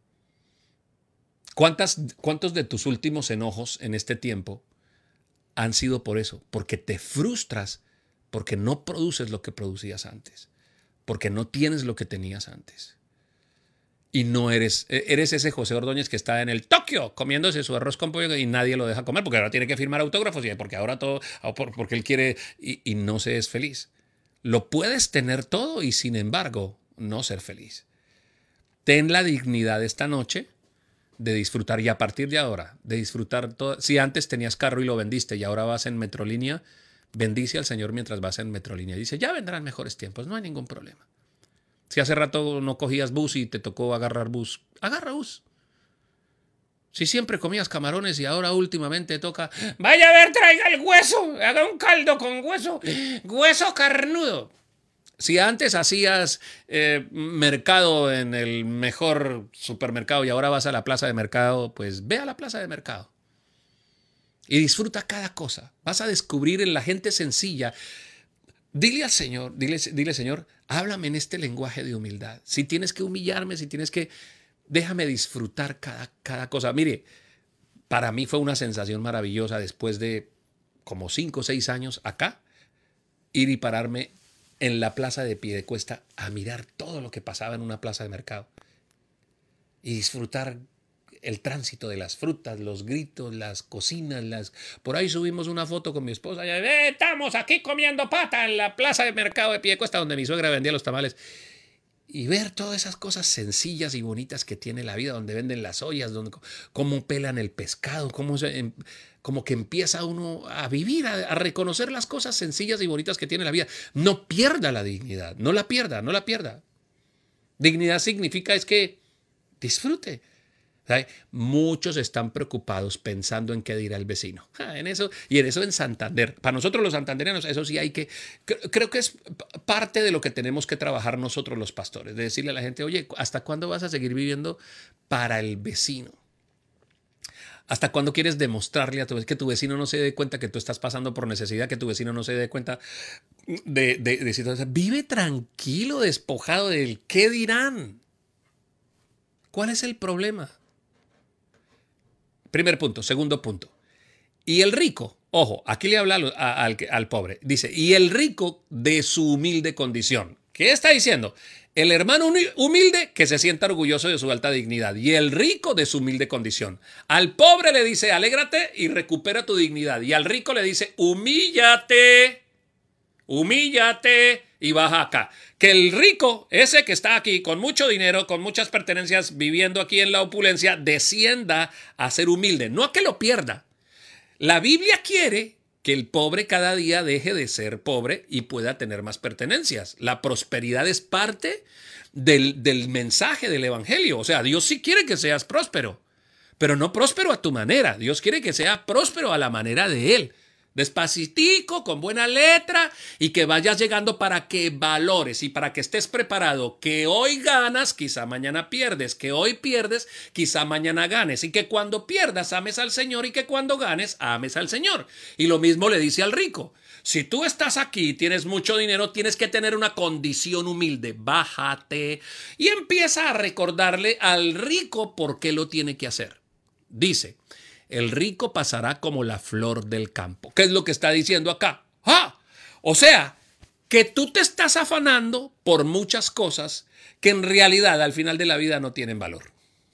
¿Cuántas, ¿Cuántos de tus últimos enojos en este tiempo han sido por eso? Porque te frustras, porque no produces lo que producías antes, porque no tienes lo que tenías antes. Y no eres, eres ese José Ordóñez que está en el Tokio comiéndose su arroz con pollo y nadie lo deja comer porque ahora tiene que firmar autógrafos y porque ahora todo, porque él quiere y, y no se es feliz. Lo puedes tener todo y sin embargo no ser feliz. Ten la dignidad esta noche de disfrutar y a partir de ahora, de disfrutar todo. Si antes tenías carro y lo vendiste y ahora vas en Metrolínea, bendice al Señor mientras vas en Metrolínea. Dice, ya vendrán mejores tiempos, no hay ningún problema. Si hace rato no cogías bus y te tocó agarrar bus, agarra bus. Si siempre comías camarones y ahora últimamente toca, vaya a ver, traiga el hueso, haga un caldo con hueso, hueso carnudo. Si antes hacías eh, mercado en el mejor supermercado y ahora vas a la plaza de mercado, pues ve a la plaza de mercado y disfruta cada cosa. Vas a descubrir en la gente sencilla. Dile al Señor, dile, dile Señor, háblame en este lenguaje de humildad. Si tienes que humillarme, si tienes que, déjame disfrutar cada, cada cosa. Mire, para mí fue una sensación maravillosa después de como cinco o seis años acá, ir y pararme en la plaza de Piedecuesta a mirar todo lo que pasaba en una plaza de mercado y disfrutar el tránsito de las frutas, los gritos, las cocinas, las... Por ahí subimos una foto con mi esposa. Ya, eh, estamos aquí comiendo pata en la plaza de mercado de Piedecuesta, donde mi suegra vendía los tamales. Y ver todas esas cosas sencillas y bonitas que tiene la vida, donde venden las ollas, donde, cómo pelan el pescado, cómo se, como que empieza uno a vivir, a, a reconocer las cosas sencillas y bonitas que tiene la vida. No pierda la dignidad, no la pierda, no la pierda. Dignidad significa es que disfrute. ¿Sabe? Muchos están preocupados pensando en qué dirá el vecino. Ah, en eso, y en eso en Santander. Para nosotros los santandereanos, eso sí hay que... Creo que es parte de lo que tenemos que trabajar nosotros los pastores. De decirle a la gente, oye, ¿hasta cuándo vas a seguir viviendo para el vecino? ¿Hasta cuándo quieres demostrarle a tu vecino que tu vecino no se dé cuenta que tú estás pasando por necesidad, que tu vecino no se dé cuenta de, de, de situaciones? Vive tranquilo, despojado del qué dirán. ¿Cuál es el problema? Primer punto. Segundo punto. Y el rico, ojo, aquí le habla al, al, al pobre. Dice, y el rico de su humilde condición. ¿Qué está diciendo? El hermano humilde que se sienta orgulloso de su alta dignidad y el rico de su humilde condición. Al pobre le dice, alégrate y recupera tu dignidad. Y al rico le dice, humíllate, humíllate y baja acá. Que el rico, ese que está aquí con mucho dinero, con muchas pertenencias, viviendo aquí en la opulencia, descienda a ser humilde, no a que lo pierda. La Biblia quiere que el pobre cada día deje de ser pobre y pueda tener más pertenencias. La prosperidad es parte del, del mensaje del evangelio. O sea, Dios sí quiere que seas próspero, pero no próspero a tu manera. Dios quiere que sea próspero a la manera de Él. Despacitico, con buena letra y que vayas llegando para que valores y para que estés preparado. Que hoy ganas, quizá mañana pierdes. Que hoy pierdes, quizá mañana ganes. Y que cuando pierdas, ames al Señor y que cuando ganes, ames al Señor. Y lo mismo le dice al rico. Si tú estás aquí, tienes mucho dinero, tienes que tener una condición humilde. Bájate y empieza a recordarle al rico por qué lo tiene que hacer. Dice, el rico pasará como la flor del campo. ¿Qué es lo que está diciendo acá? O sea, que tú te estás afanando por muchas cosas que en realidad al final de la vida no tienen valor.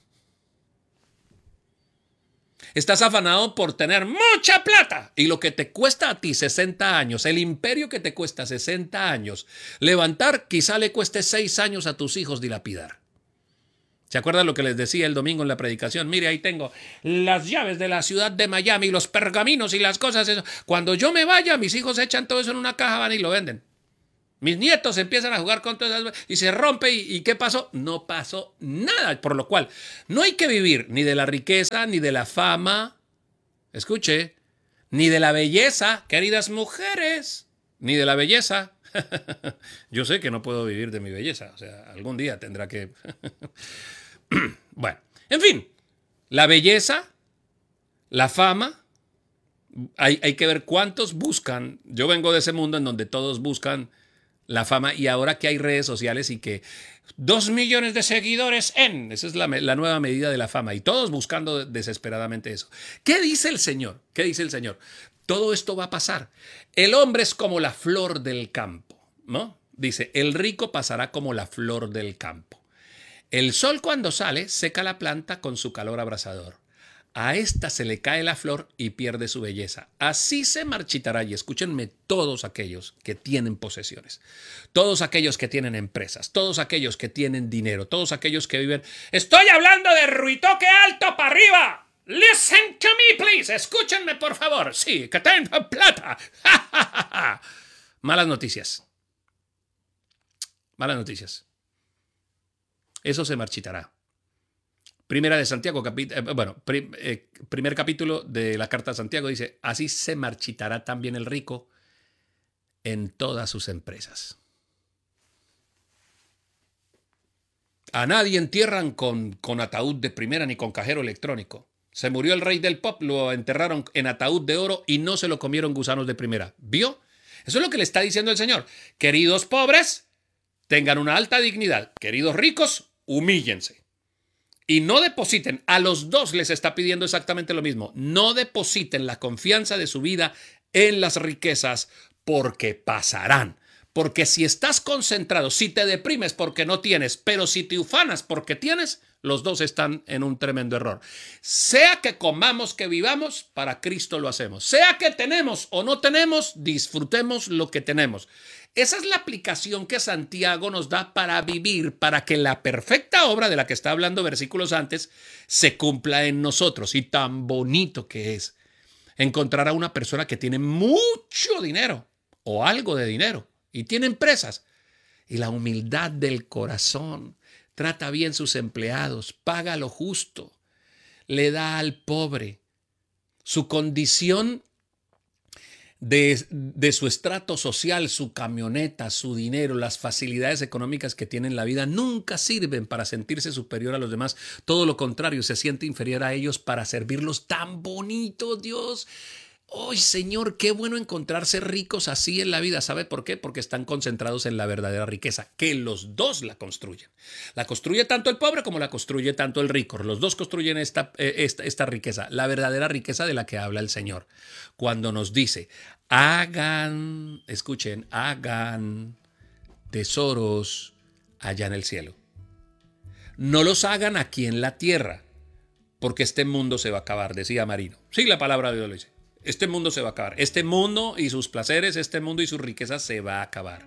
Estás afanado por tener mucha plata y lo que te cuesta a ti sesenta años, el imperio que te cuesta sesenta años levantar, quizá le cueste seis años a tus hijos dilapidar. ¿Se acuerdan lo que les decía el domingo en la predicación? Mire, ahí tengo las llaves de la ciudad de Miami, los pergaminos y las cosas. Eso. Cuando yo me vaya, mis hijos echan todo eso en una caja, van y lo venden. Mis nietos empiezan a jugar con todas esas y se rompe. ¿Y, ¿Y qué pasó? No pasó nada. Por lo cual, no hay que vivir ni de la riqueza, ni de la fama, escuche, ni de la belleza, queridas mujeres, ni de la belleza. Yo sé que no puedo vivir de mi belleza. O sea, algún día tendrá que... Bueno, en fin, la belleza, la fama, hay, hay que ver cuántos buscan. Yo vengo de ese mundo en donde todos buscan la fama y ahora que hay redes sociales y que dos millones de seguidores en, esa es la, la nueva medida de la fama y todos buscando desesperadamente eso. ¿Qué dice el Señor? ¿Qué dice el Señor? Todo esto va a pasar. El hombre es como la flor del campo, ¿no? Dice, el rico pasará como la flor del campo. El sol cuando sale seca la planta con su calor abrasador. A esta se le cae la flor y pierde su belleza. Así se marchitará. Y escúchenme todos aquellos que tienen posesiones, todos aquellos que tienen empresas, todos aquellos que tienen dinero, todos aquellos que viven... Estoy hablando de ruitoque alto para arriba. Listen to me, please. Escúchenme, por favor. Sí, que tengo plata. Malas noticias. Malas noticias. Eso se marchitará. Primera de Santiago, capi- eh, bueno, pri- eh, primer capítulo de la carta de Santiago dice, así se marchitará también el rico en todas sus empresas. A nadie entierran con, con ataúd de primera ni con cajero electrónico. Se murió el rey del pop, lo enterraron en ataúd de oro y no se lo comieron gusanos de primera. ¿Vio? Eso es lo que le está diciendo el Señor. Queridos pobres, tengan una alta dignidad. Queridos ricos, humíllense. Y no depositen, a los dos les está pidiendo exactamente lo mismo. No depositen la confianza de su vida en las riquezas porque pasarán. Porque si estás concentrado, si te deprimes porque no tienes, pero si te ufanas porque tienes, los dos están en un tremendo error. Sea que comamos, que vivamos, para Cristo lo hacemos. Sea que tenemos o no tenemos, disfrutemos lo que tenemos. Esa es la aplicación que Santiago nos da para vivir, para que la perfecta obra de la que está hablando versículos antes se cumpla en nosotros. Y tan bonito que es encontrar a una persona que tiene mucho dinero o algo de dinero y tiene empresas. Y la humildad del corazón, trata bien sus empleados, paga lo justo, le da al pobre. Su condición De, de su estrato social, su camioneta, su dinero, las facilidades económicas que tiene en la vida nunca sirven para sentirse superior a los demás. Todo lo contrario, se siente inferior a ellos para servirlos. Tan bonito, Dios. ¡Ay, Señor, qué bueno encontrarse ricos así en la vida! ¿Sabe por qué? Porque están concentrados en la verdadera riqueza, que los dos la construyen. La construye tanto el pobre como la construye tanto el rico. Los dos construyen esta, eh, esta, esta riqueza, la verdadera riqueza de la que habla el Señor. Cuando nos dice, hagan, escuchen, hagan tesoros allá en el cielo. No los hagan aquí en la tierra, porque este mundo se va a acabar, decía Marino. Sí, la palabra de Dios lo dice. Este mundo se va a acabar. Este mundo y sus placeres, este mundo y sus riquezas se va a acabar.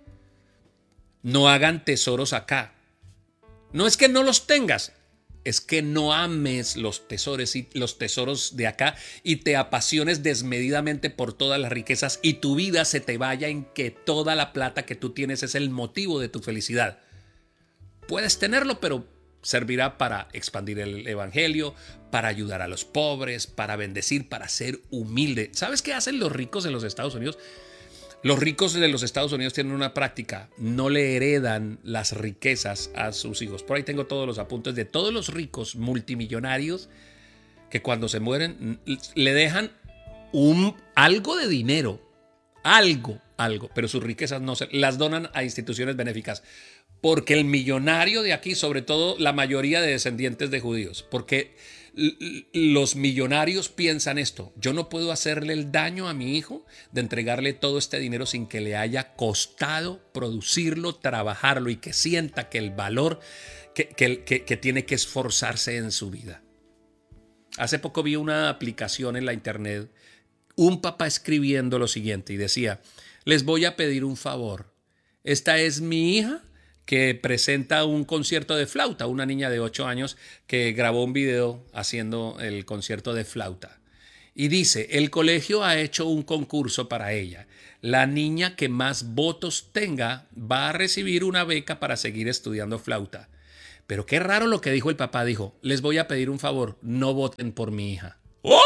No hagan tesoros acá. No es que no los tengas, es que no ames los tesoros, y los tesoros de acá y te apasiones desmedidamente por todas las riquezas y tu vida se te vaya en que toda la plata que tú tienes es el motivo de tu felicidad. Puedes tenerlo, pero servirá para expandir el evangelio, para ayudar a los pobres, para bendecir, para ser humilde. ¿Sabes qué hacen los ricos de los Estados Unidos? Los ricos de los Estados Unidos tienen una práctica, no le heredan las riquezas a sus hijos. Por ahí tengo todos los apuntes de todos los ricos multimillonarios que cuando se mueren le dejan un, algo de dinero, algo, algo, pero sus riquezas no se las donan a instituciones benéficas. Porque el millonario de aquí, sobre todo la mayoría de descendientes de judíos, porque Los millonarios piensan esto: yo no puedo hacerle el daño a mi hijo de entregarle todo este dinero sin que le haya costado producirlo, trabajarlo y que sienta que el valor que, que, que, que tiene que esforzarse en su vida. Hace poco vi una aplicación en la internet, un papá escribiendo lo siguiente y decía: les voy a pedir un favor. Esta es mi hija que presenta un concierto de flauta, una niña de ocho años que grabó un video haciendo el concierto de flauta. Y dice: el colegio ha hecho un concurso para ella. La niña que más votos tenga va a recibir una beca para seguir estudiando flauta. Pero qué raro lo que dijo el papá. Dijo: les voy a pedir un favor, no voten por mi hija. ¡Oh!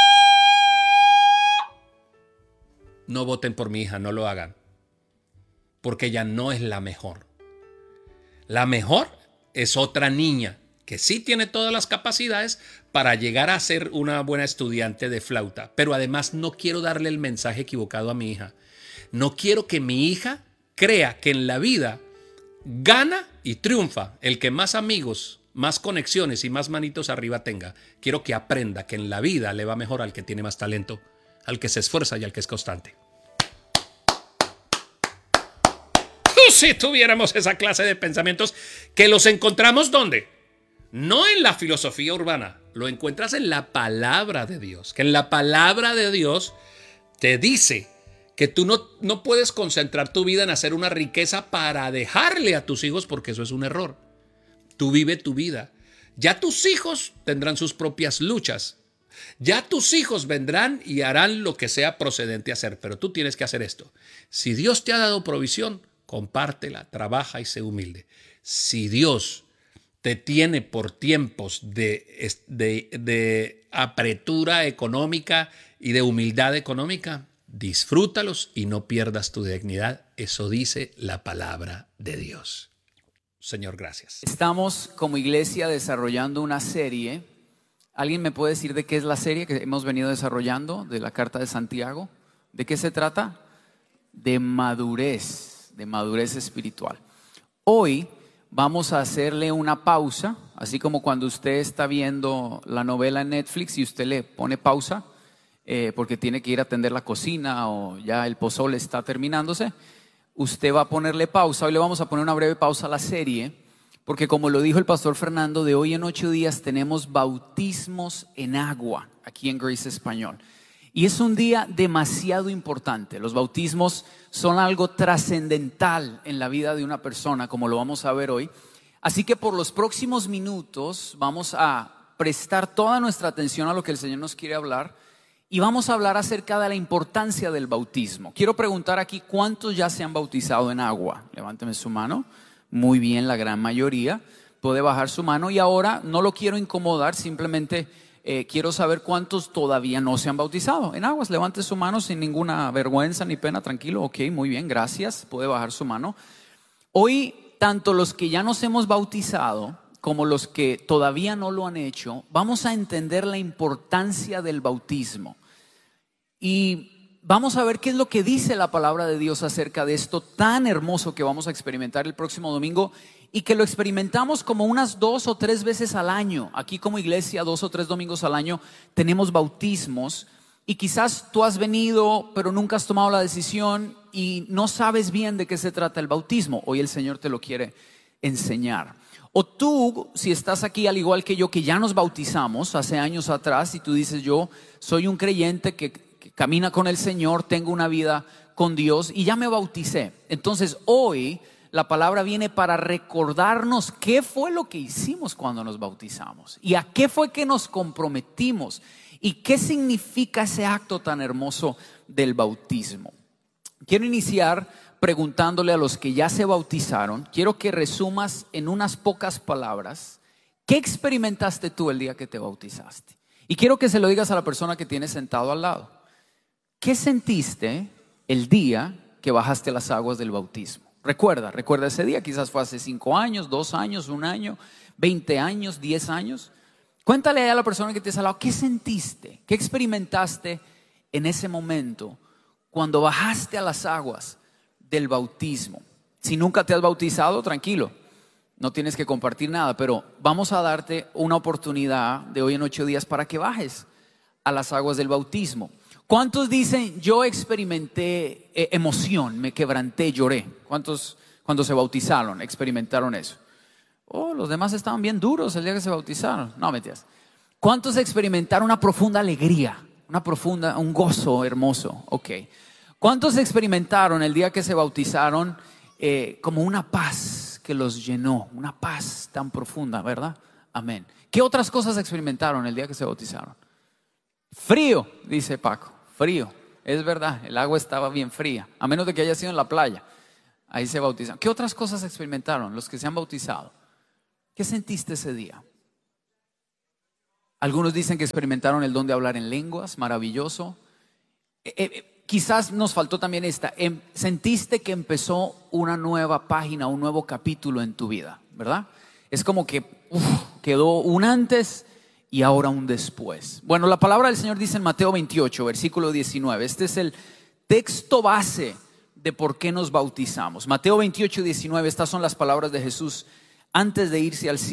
No voten por mi hija, no lo hagan. Porque ella no es la mejor. La mejor es otra niña que sí tiene todas las capacidades para llegar a ser una buena estudiante de flauta. Pero además no quiero darle el mensaje equivocado a mi hija. No quiero que mi hija crea que en la vida gana y triunfa el que más amigos, más conexiones y más manitos arriba tenga. Quiero que aprenda que en la vida le va mejor al que tiene más talento, al que se esfuerza y al que es constante. Si tuviéramos esa clase de pensamientos, que los encontramos ¿dónde? No en la filosofía urbana, lo encuentras en la palabra de Dios. Que en la palabra de Dios te dice que tú no, no puedes concentrar tu vida en hacer una riqueza para dejarle a tus hijos, porque eso es un error. Tú vive tu vida. Ya tus hijos tendrán sus propias luchas. Ya tus hijos vendrán y harán lo que sea procedente a hacer, pero tú tienes que hacer esto. Si Dios te ha dado provisión, compártela, trabaja y sé humilde. Si Dios te tiene por tiempos de, de, de apretura económica y de humildad económica, disfrútalos y no pierdas tu dignidad. Eso dice la palabra de Dios. Señor, gracias. Estamos como iglesia desarrollando una serie. ¿Alguien me puede decir de qué es la serie que hemos venido desarrollando de la Carta de Santiago? ¿De qué se trata? De madurez, de madurez espiritual. Hoy vamos a hacerle una pausa, así como cuando usted está viendo la novela en Netflix y usted le pone pausa eh, porque tiene que ir a atender la cocina o ya el pozole está terminándose. Usted va a ponerle pausa. Hoy le vamos a poner una breve pausa a la serie, porque como lo dijo el pastor Fernando, de hoy en ocho días tenemos bautismos en agua aquí en Grace Español. Y es un día demasiado importante. Los bautismos son algo trascendental en la vida de una persona, como lo vamos a ver hoy. Así que por los próximos minutos vamos a prestar toda nuestra atención a lo que el Señor nos quiere hablar. Y vamos a hablar acerca de la importancia del bautismo. Quiero preguntar aquí, ¿cuántos ya se han bautizado en agua? Levánteme su mano. Muy bien, la gran mayoría. Puede bajar su mano. Y ahora no lo quiero incomodar, simplemente eh, quiero saber cuántos todavía no se han bautizado en aguas. Levante su mano sin ninguna vergüenza ni pena, tranquilo. Ok, muy bien, gracias. Puede bajar su mano. Hoy, tanto los que ya nos hemos bautizado como los que todavía no lo han hecho, vamos a entender la importancia del bautismo. Y vamos a ver qué es lo que dice la palabra de Dios acerca de esto tan hermoso que vamos a experimentar el próximo domingo, y que lo experimentamos como unas dos o tres veces al año. Aquí como iglesia, dos o tres domingos al año tenemos bautismos. Y quizás tú has venido, pero nunca has tomado la decisión y no sabes bien de qué se trata el bautismo. Hoy el Señor te lo quiere enseñar. O tú, si estás aquí al igual que yo, que ya nos bautizamos hace años atrás, y tú dices: yo soy un creyente que, que camina con el Señor, tengo una vida con Dios y ya me bauticé. Entonces hoy la palabra viene para recordarnos qué fue lo que hicimos cuando nos bautizamos y a qué fue que nos comprometimos y qué significa ese acto tan hermoso del bautismo. Quiero iniciar preguntándole a los que ya se bautizaron. Quiero que resumas en unas pocas palabras qué experimentaste tú el día que te bautizaste. Y quiero que se lo digas a la persona que tienes sentado al lado. ¿Qué sentiste el día que bajaste las aguas del bautismo? Recuerda, recuerda ese día. Quizás fue hace cinco años, dos años, un año, veinte años, diez años. Cuéntale a la persona que tienes al lado, ¿qué sentiste? ¿Qué experimentaste en ese momento cuando bajaste a las aguas del bautismo? Si nunca te has bautizado, tranquilo, no tienes que compartir nada, pero vamos a darte una oportunidad de hoy en ocho días para que bajes a las aguas del bautismo. ¿Cuántos dicen, yo experimenté eh, emoción, me quebranté, lloré? ¿Cuántos cuando se bautizaron experimentaron eso? Oh, los demás estaban bien duros el día que se bautizaron. No, mentiras. ¿Cuántos experimentaron una profunda alegría? Una profunda, un gozo hermoso. Ok. ¿Cuántos experimentaron el día que se bautizaron eh, como una paz que los llenó? Una paz tan profunda, ¿verdad? Amén. ¿Qué otras cosas experimentaron el día que se bautizaron? Frío, dice Paco. Frío. Es verdad, el agua estaba bien fría. A menos de que haya sido en la playa. Ahí se bautizaron. ¿Qué otras cosas experimentaron los que se han bautizado? ¿Qué sentiste ese día? Algunos dicen que experimentaron el don de hablar en lenguas, maravilloso. Eh, eh, quizás nos faltó también esta. Em, sentiste que empezó una nueva página, un nuevo capítulo en tu vida, ¿verdad? Es como que uf, quedó un antes y ahora un después. Bueno, la palabra del Señor dice en Mateo veintiocho, versículo diecinueve. Este es el texto base de por qué nos bautizamos. Mateo veintiocho, diecinueve. Estas son las palabras de Jesús antes de irse al cielo.